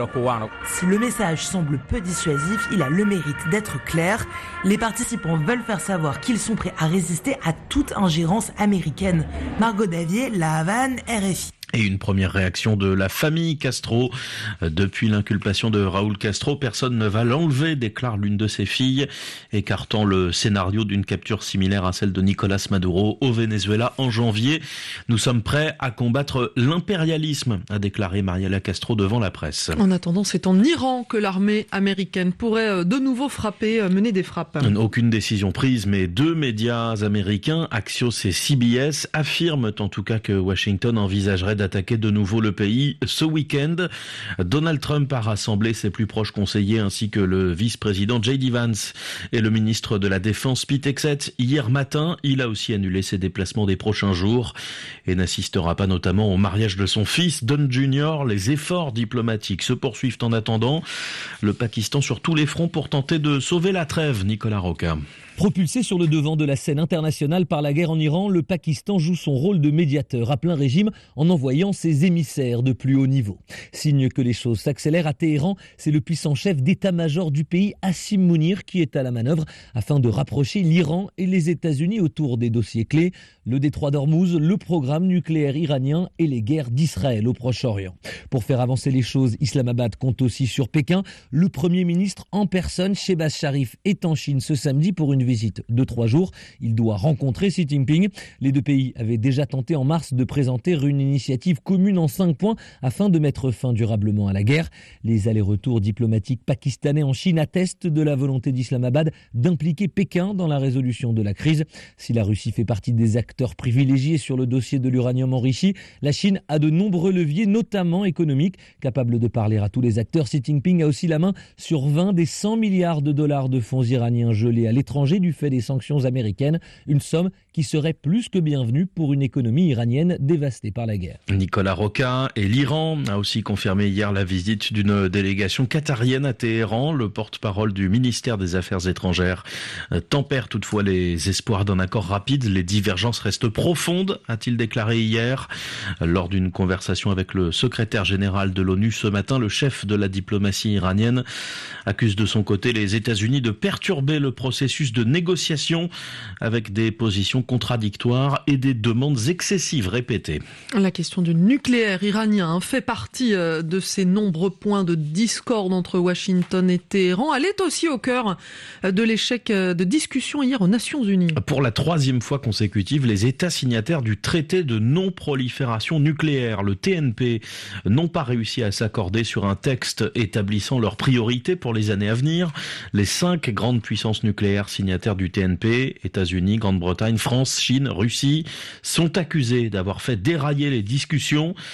Si le message semble peu dissuasif, il a le mérite d'être clair. Les participants veulent faire savoir qu'ils sont prêts à résister à toute ingérence américaine. Margot Davier, La Havane, RFI.
Et une première réaction de la famille Castro. Depuis l'inculpation de Raúl Castro, personne ne va l'enlever, déclare l'une de ses filles, écartant le scénario d'une capture similaire à celle de Nicolas Maduro au Venezuela en janvier. Nous sommes prêts à combattre l'impérialisme, a déclaré Mariela Castro devant la presse.
En attendant, c'est en Iran que l'armée américaine pourrait de nouveau mener des frappes.
Aucune décision prise, mais deux médias américains, Axios et CBS, affirment en tout cas que Washington envisagerait d'attaquer de nouveau le pays ce week-end. Donald Trump a rassemblé ses plus proches conseillers ainsi que le vice-président J.D. Vance et le ministre de la Défense Pete Hegseth hier matin. Il a aussi annulé ses déplacements des prochains jours et n'assistera pas notamment au mariage de son fils Don Jr. Les efforts diplomatiques se poursuivent en attendant. Le Pakistan sur tous les fronts pour tenter de sauver la trêve. Nicolas Roca.
Propulsé sur le devant de la scène internationale par la guerre en Iran, le Pakistan joue son rôle de médiateur à plein régime en envoyant ses émissaires de plus haut niveau. Signe que les choses s'accélèrent à Téhéran, c'est le puissant chef d'état-major du pays, Hassim Mounir, qui est à la manœuvre afin de rapprocher l'Iran et les États-Unis autour des dossiers clés, le détroit d'Ormuz, le programme nucléaire iranien et les guerres d'Israël au Proche-Orient. Pour faire avancer les choses, Islamabad compte aussi sur Pékin. Le Premier ministre en personne, Shehbaz Sharif, est en Chine ce samedi pour une visite de 3 jours. Il doit rencontrer Xi Jinping. Les deux pays avaient déjà tenté en mars de présenter une initiative commune en 5 points afin de mettre fin durablement à la guerre. Les allers-retours diplomatiques pakistanais en Chine attestent de la volonté d'Islamabad d'impliquer Pékin dans la résolution de la crise. Si la Russie fait partie des acteurs privilégiés sur le dossier de l'uranium enrichi, la Chine a de nombreux leviers, notamment économiques. Capable de parler à tous les acteurs, Xi Jinping a aussi la main sur 20 des 100 milliards de dollars de fonds iraniens gelés à l'étranger du fait des sanctions américaines, une somme qui serait plus que bienvenue pour une économie iranienne dévastée par la guerre.
Nicolas Roca et l'Iran a aussi confirmé hier la visite d'une délégation qatarienne à Téhéran. Le porte-parole du ministère des Affaires étrangères tempère toutefois les espoirs d'un accord rapide. Les divergences restent profondes, a-t-il déclaré hier. Lors d'une conversation avec le secrétaire général de l'ONU ce matin, le chef de la diplomatie iranienne accuse de son côté les États-Unis de perturber le processus de négociation avec des positions contradictoires et des demandes excessives répétées.
La question du nucléaire iranien fait partie de ces nombreux points de discorde entre Washington et Téhéran. Elle est aussi au cœur de l'échec de discussion hier aux Nations Unies.
Pour la 3e fois consécutive, les États signataires du traité de non-prolifération nucléaire, le TNP, n'ont pas réussi à s'accorder sur un texte établissant leurs priorités pour les années à venir. Les 5 grandes puissances nucléaires signataires du TNP, États-Unis, Grande-Bretagne, France, Chine, Russie, sont accusés d'avoir fait dérailler les discussions.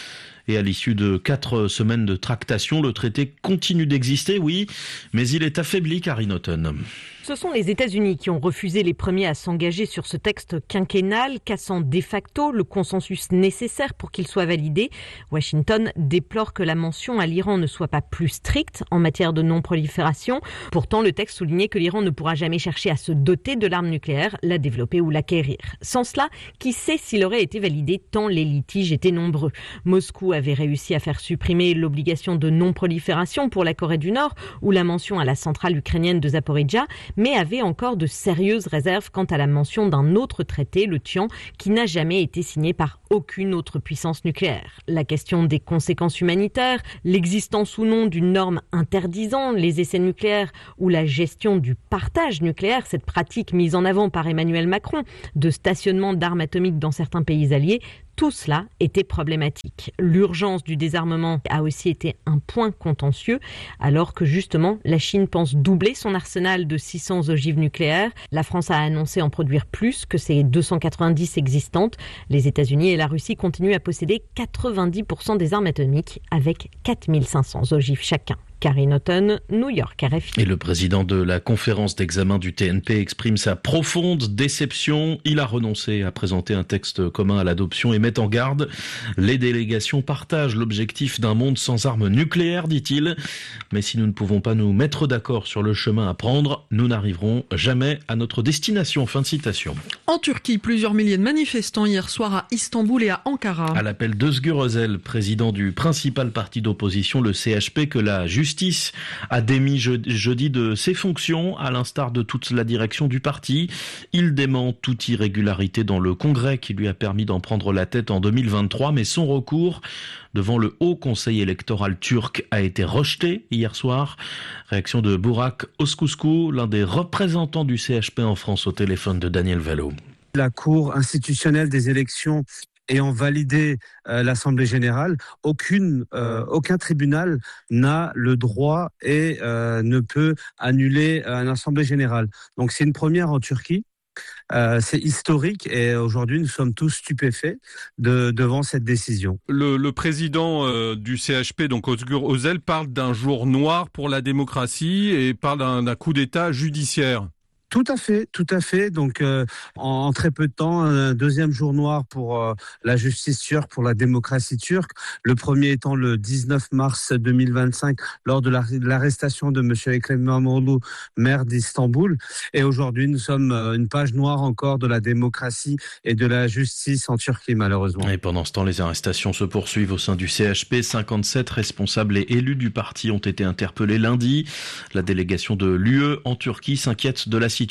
Et à l'issue de 4 semaines de tractation, le traité continue d'exister, oui, mais il est affaibli, Karine Houghton.
Ce sont les États-Unis qui ont refusé les premiers à s'engager sur ce texte quinquennal, cassant de facto le consensus nécessaire pour qu'il soit validé. Washington déplore que la mention à l'Iran ne soit pas plus stricte en matière de non-prolifération. Pourtant, le texte soulignait que l'Iran ne pourra jamais chercher à se doter de l'arme nucléaire, la développer ou l'acquérir. Sans cela, qui sait s'il aurait été validé tant les litiges étaient nombreux. Moscou avait réussi à faire supprimer l'obligation de non-prolifération pour la Corée du Nord ou la mention à la centrale ukrainienne de Zaporijjia, mais avait encore de sérieuses réserves quant à la mention d'un autre traité, le TIAN, qui n'a jamais été signé par aucune autre puissance nucléaire. La question des conséquences humanitaires, l'existence ou non d'une norme interdisant les essais nucléaires ou la gestion du partage nucléaire, cette pratique mise en avant par Emmanuel Macron de stationnement d'armes atomiques dans certains pays alliés, tout cela était problématique. L'urgence du désarmement a aussi été un point contentieux, alors que justement la Chine pense doubler son arsenal de 600 ogives nucléaires. La France a annoncé en produire plus que ses 290 existantes. Les États-Unis et la Russie continuent à posséder 90% des armes atomiques avec 4500 ogives chacun. Karine Houghton, New York, RFI.
Et le président de la conférence d'examen du TNP exprime sa profonde déception. Il a renoncé à présenter un texte commun à l'adoption et met en garde. Les délégations partagent l'objectif d'un monde sans armes nucléaires, dit-il. Mais si nous ne pouvons pas nous mettre d'accord sur le chemin à prendre, nous n'arriverons jamais à notre destination. Fin de citation.
En Turquie, plusieurs milliers de manifestants hier soir à Istanbul et à Ankara.
À l'appel d'Özgür Özel, président du principal parti d'opposition, le CHP, que la justice a démis jeudi de ses fonctions, à l'instar de toute la direction du parti. Il dément toute irrégularité dans le congrès qui lui a permis d'en prendre la tête en 2023, mais son recours devant le Haut Conseil électoral turc a été rejeté hier soir. Réaction de Burak Özkusku, l'un des représentants du CHP en France, au téléphone de Daniel Valo.
La Cour institutionnelle des élections ayant validé l'Assemblée générale, aucun tribunal n'a le droit et ne peut annuler une Assemblée générale. Donc c'est une première en Turquie. C'est historique et aujourd'hui nous sommes tous stupéfaits devant cette décision.
Le président du CHP, donc Özgür Özel, parle d'un jour noir pour la démocratie et parle d'un coup d'État judiciaire.
Tout à fait. Donc, en très peu de temps, un deuxième jour noir pour la justice turque, pour la démocratie turque. Le premier étant le 19 mars 2025, lors de l'arrestation de M. Ekrem İmamoğlu, maire d'Istanbul. Et aujourd'hui, nous sommes une page noire encore de la démocratie et de la justice en Turquie, malheureusement.
Et pendant ce temps, les arrestations se poursuivent au sein du CHP. 57 responsables et élus du parti ont été interpellés lundi. La délégation de l'UE en Turquie s'inquiète de la situation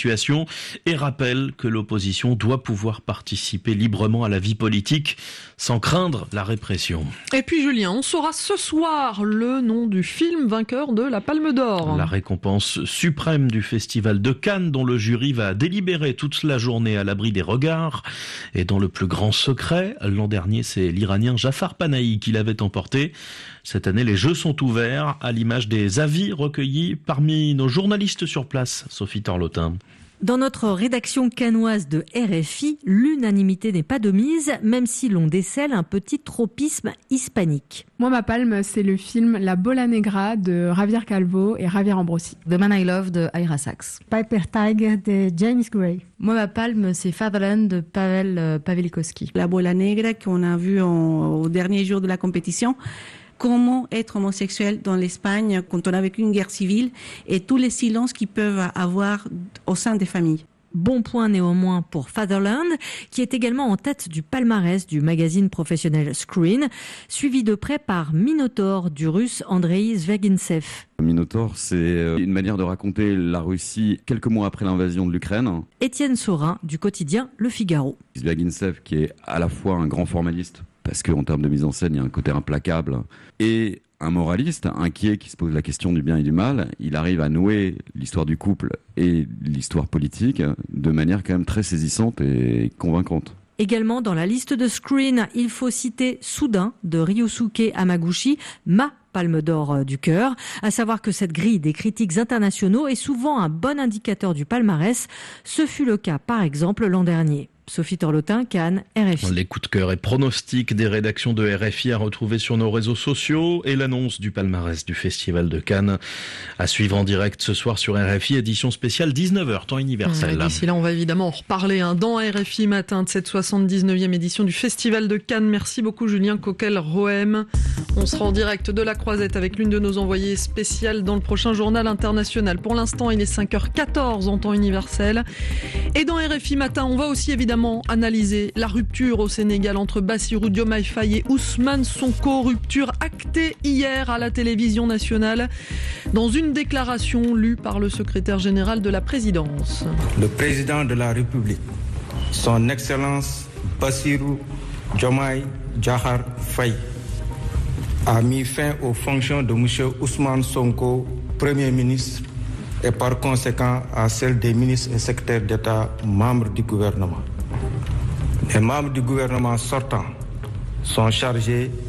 et rappelle que l'opposition doit pouvoir participer librement à la vie politique sans craindre la répression.
Et puis Julien, on saura ce soir le nom du film vainqueur de la Palme d'Or.
La récompense suprême du Festival de Cannes, dont le jury va délibérer toute la journée à l'abri des regards et dans le plus grand secret. L'an dernier, c'est l'Iranien Jafar Panahi qui l'avait emporté. Cette année, les jeux sont ouverts à l'image des avis recueillis parmi nos journalistes sur place. Sophie Torlotin.
Dans notre rédaction cannoise de RFI, l'unanimité n'est pas de mise, même si l'on décèle un petit tropisme hispanique.
Moi, ma palme, c'est le film La Bola Negra de Javier Calvo et Javier Ambrosi.
The Man I Love de Ira Sachs.
Piper Tiger de James Gray.
Moi, ma palme, c'est Fatherland de Pavel Pawlikowski.
La Bola Negra qu'on a vu au dernier jour de la compétition. Comment être homosexuel dans l'Espagne quand on a vécu une guerre civile et tous les silences qu'ils peuvent avoir au sein des familles.
Bon point néanmoins pour Fatherland, qui est également en tête du palmarès du magazine professionnel Screen, suivi de près par Minotaur du russe Andrei Zvergintsev.
Minotaur, c'est une manière de raconter la Russie quelques mois après l'invasion de l'Ukraine.
Étienne Saurin du quotidien Le Figaro.
Zvergintsev, qui est à la fois un grand formaliste, parce qu'en termes de mise en scène, il y a un côté implacable, et un moraliste inquiet qui se pose la question du bien et du mal. Il arrive à nouer l'histoire du couple et l'histoire politique de manière quand même très saisissante et convaincante.
Également dans la liste de Screen, il faut citer Soudain de Ryosuke Hamaguchi, ma Palme d'Or du cœur, à savoir que cette grille des critiques internationaux est souvent un bon indicateur du palmarès. Ce fut le cas par exemple l'an dernier. Sophie Torlotin, Cannes, RFI.
Les coups de cœur et pronostics des rédactions de RFI à retrouver sur nos réseaux sociaux et l'annonce du palmarès du Festival de Cannes à suivre en direct ce soir sur RFI, édition spéciale 19h, temps universel.
D'ici là, on va évidemment en reparler dans RFI Matin de cette 79e édition du Festival de Cannes. Merci beaucoup Julien Coquel-Rohem. On sera en direct de la Croisette avec l'une de nos envoyées spéciales dans le prochain journal international. Pour l'instant, il est 5h14 en temps universel. Et dans RFI Matin, on va aussi évidemment analyser la rupture au Sénégal entre Bassirou Diomaye Faye et Ousmane Sonko. Rupture actée hier à la télévision nationale dans une déclaration lue par le secrétaire général de la présidence.
Le président de la République, son Excellence Bassirou Diomaye Diakhar Faye, a mis fin aux fonctions de M. Ousmane Sonko, Premier ministre, et par conséquent à celles des ministres et secrétaires d'État membres du gouvernement. Les membres du gouvernement sortant sont chargés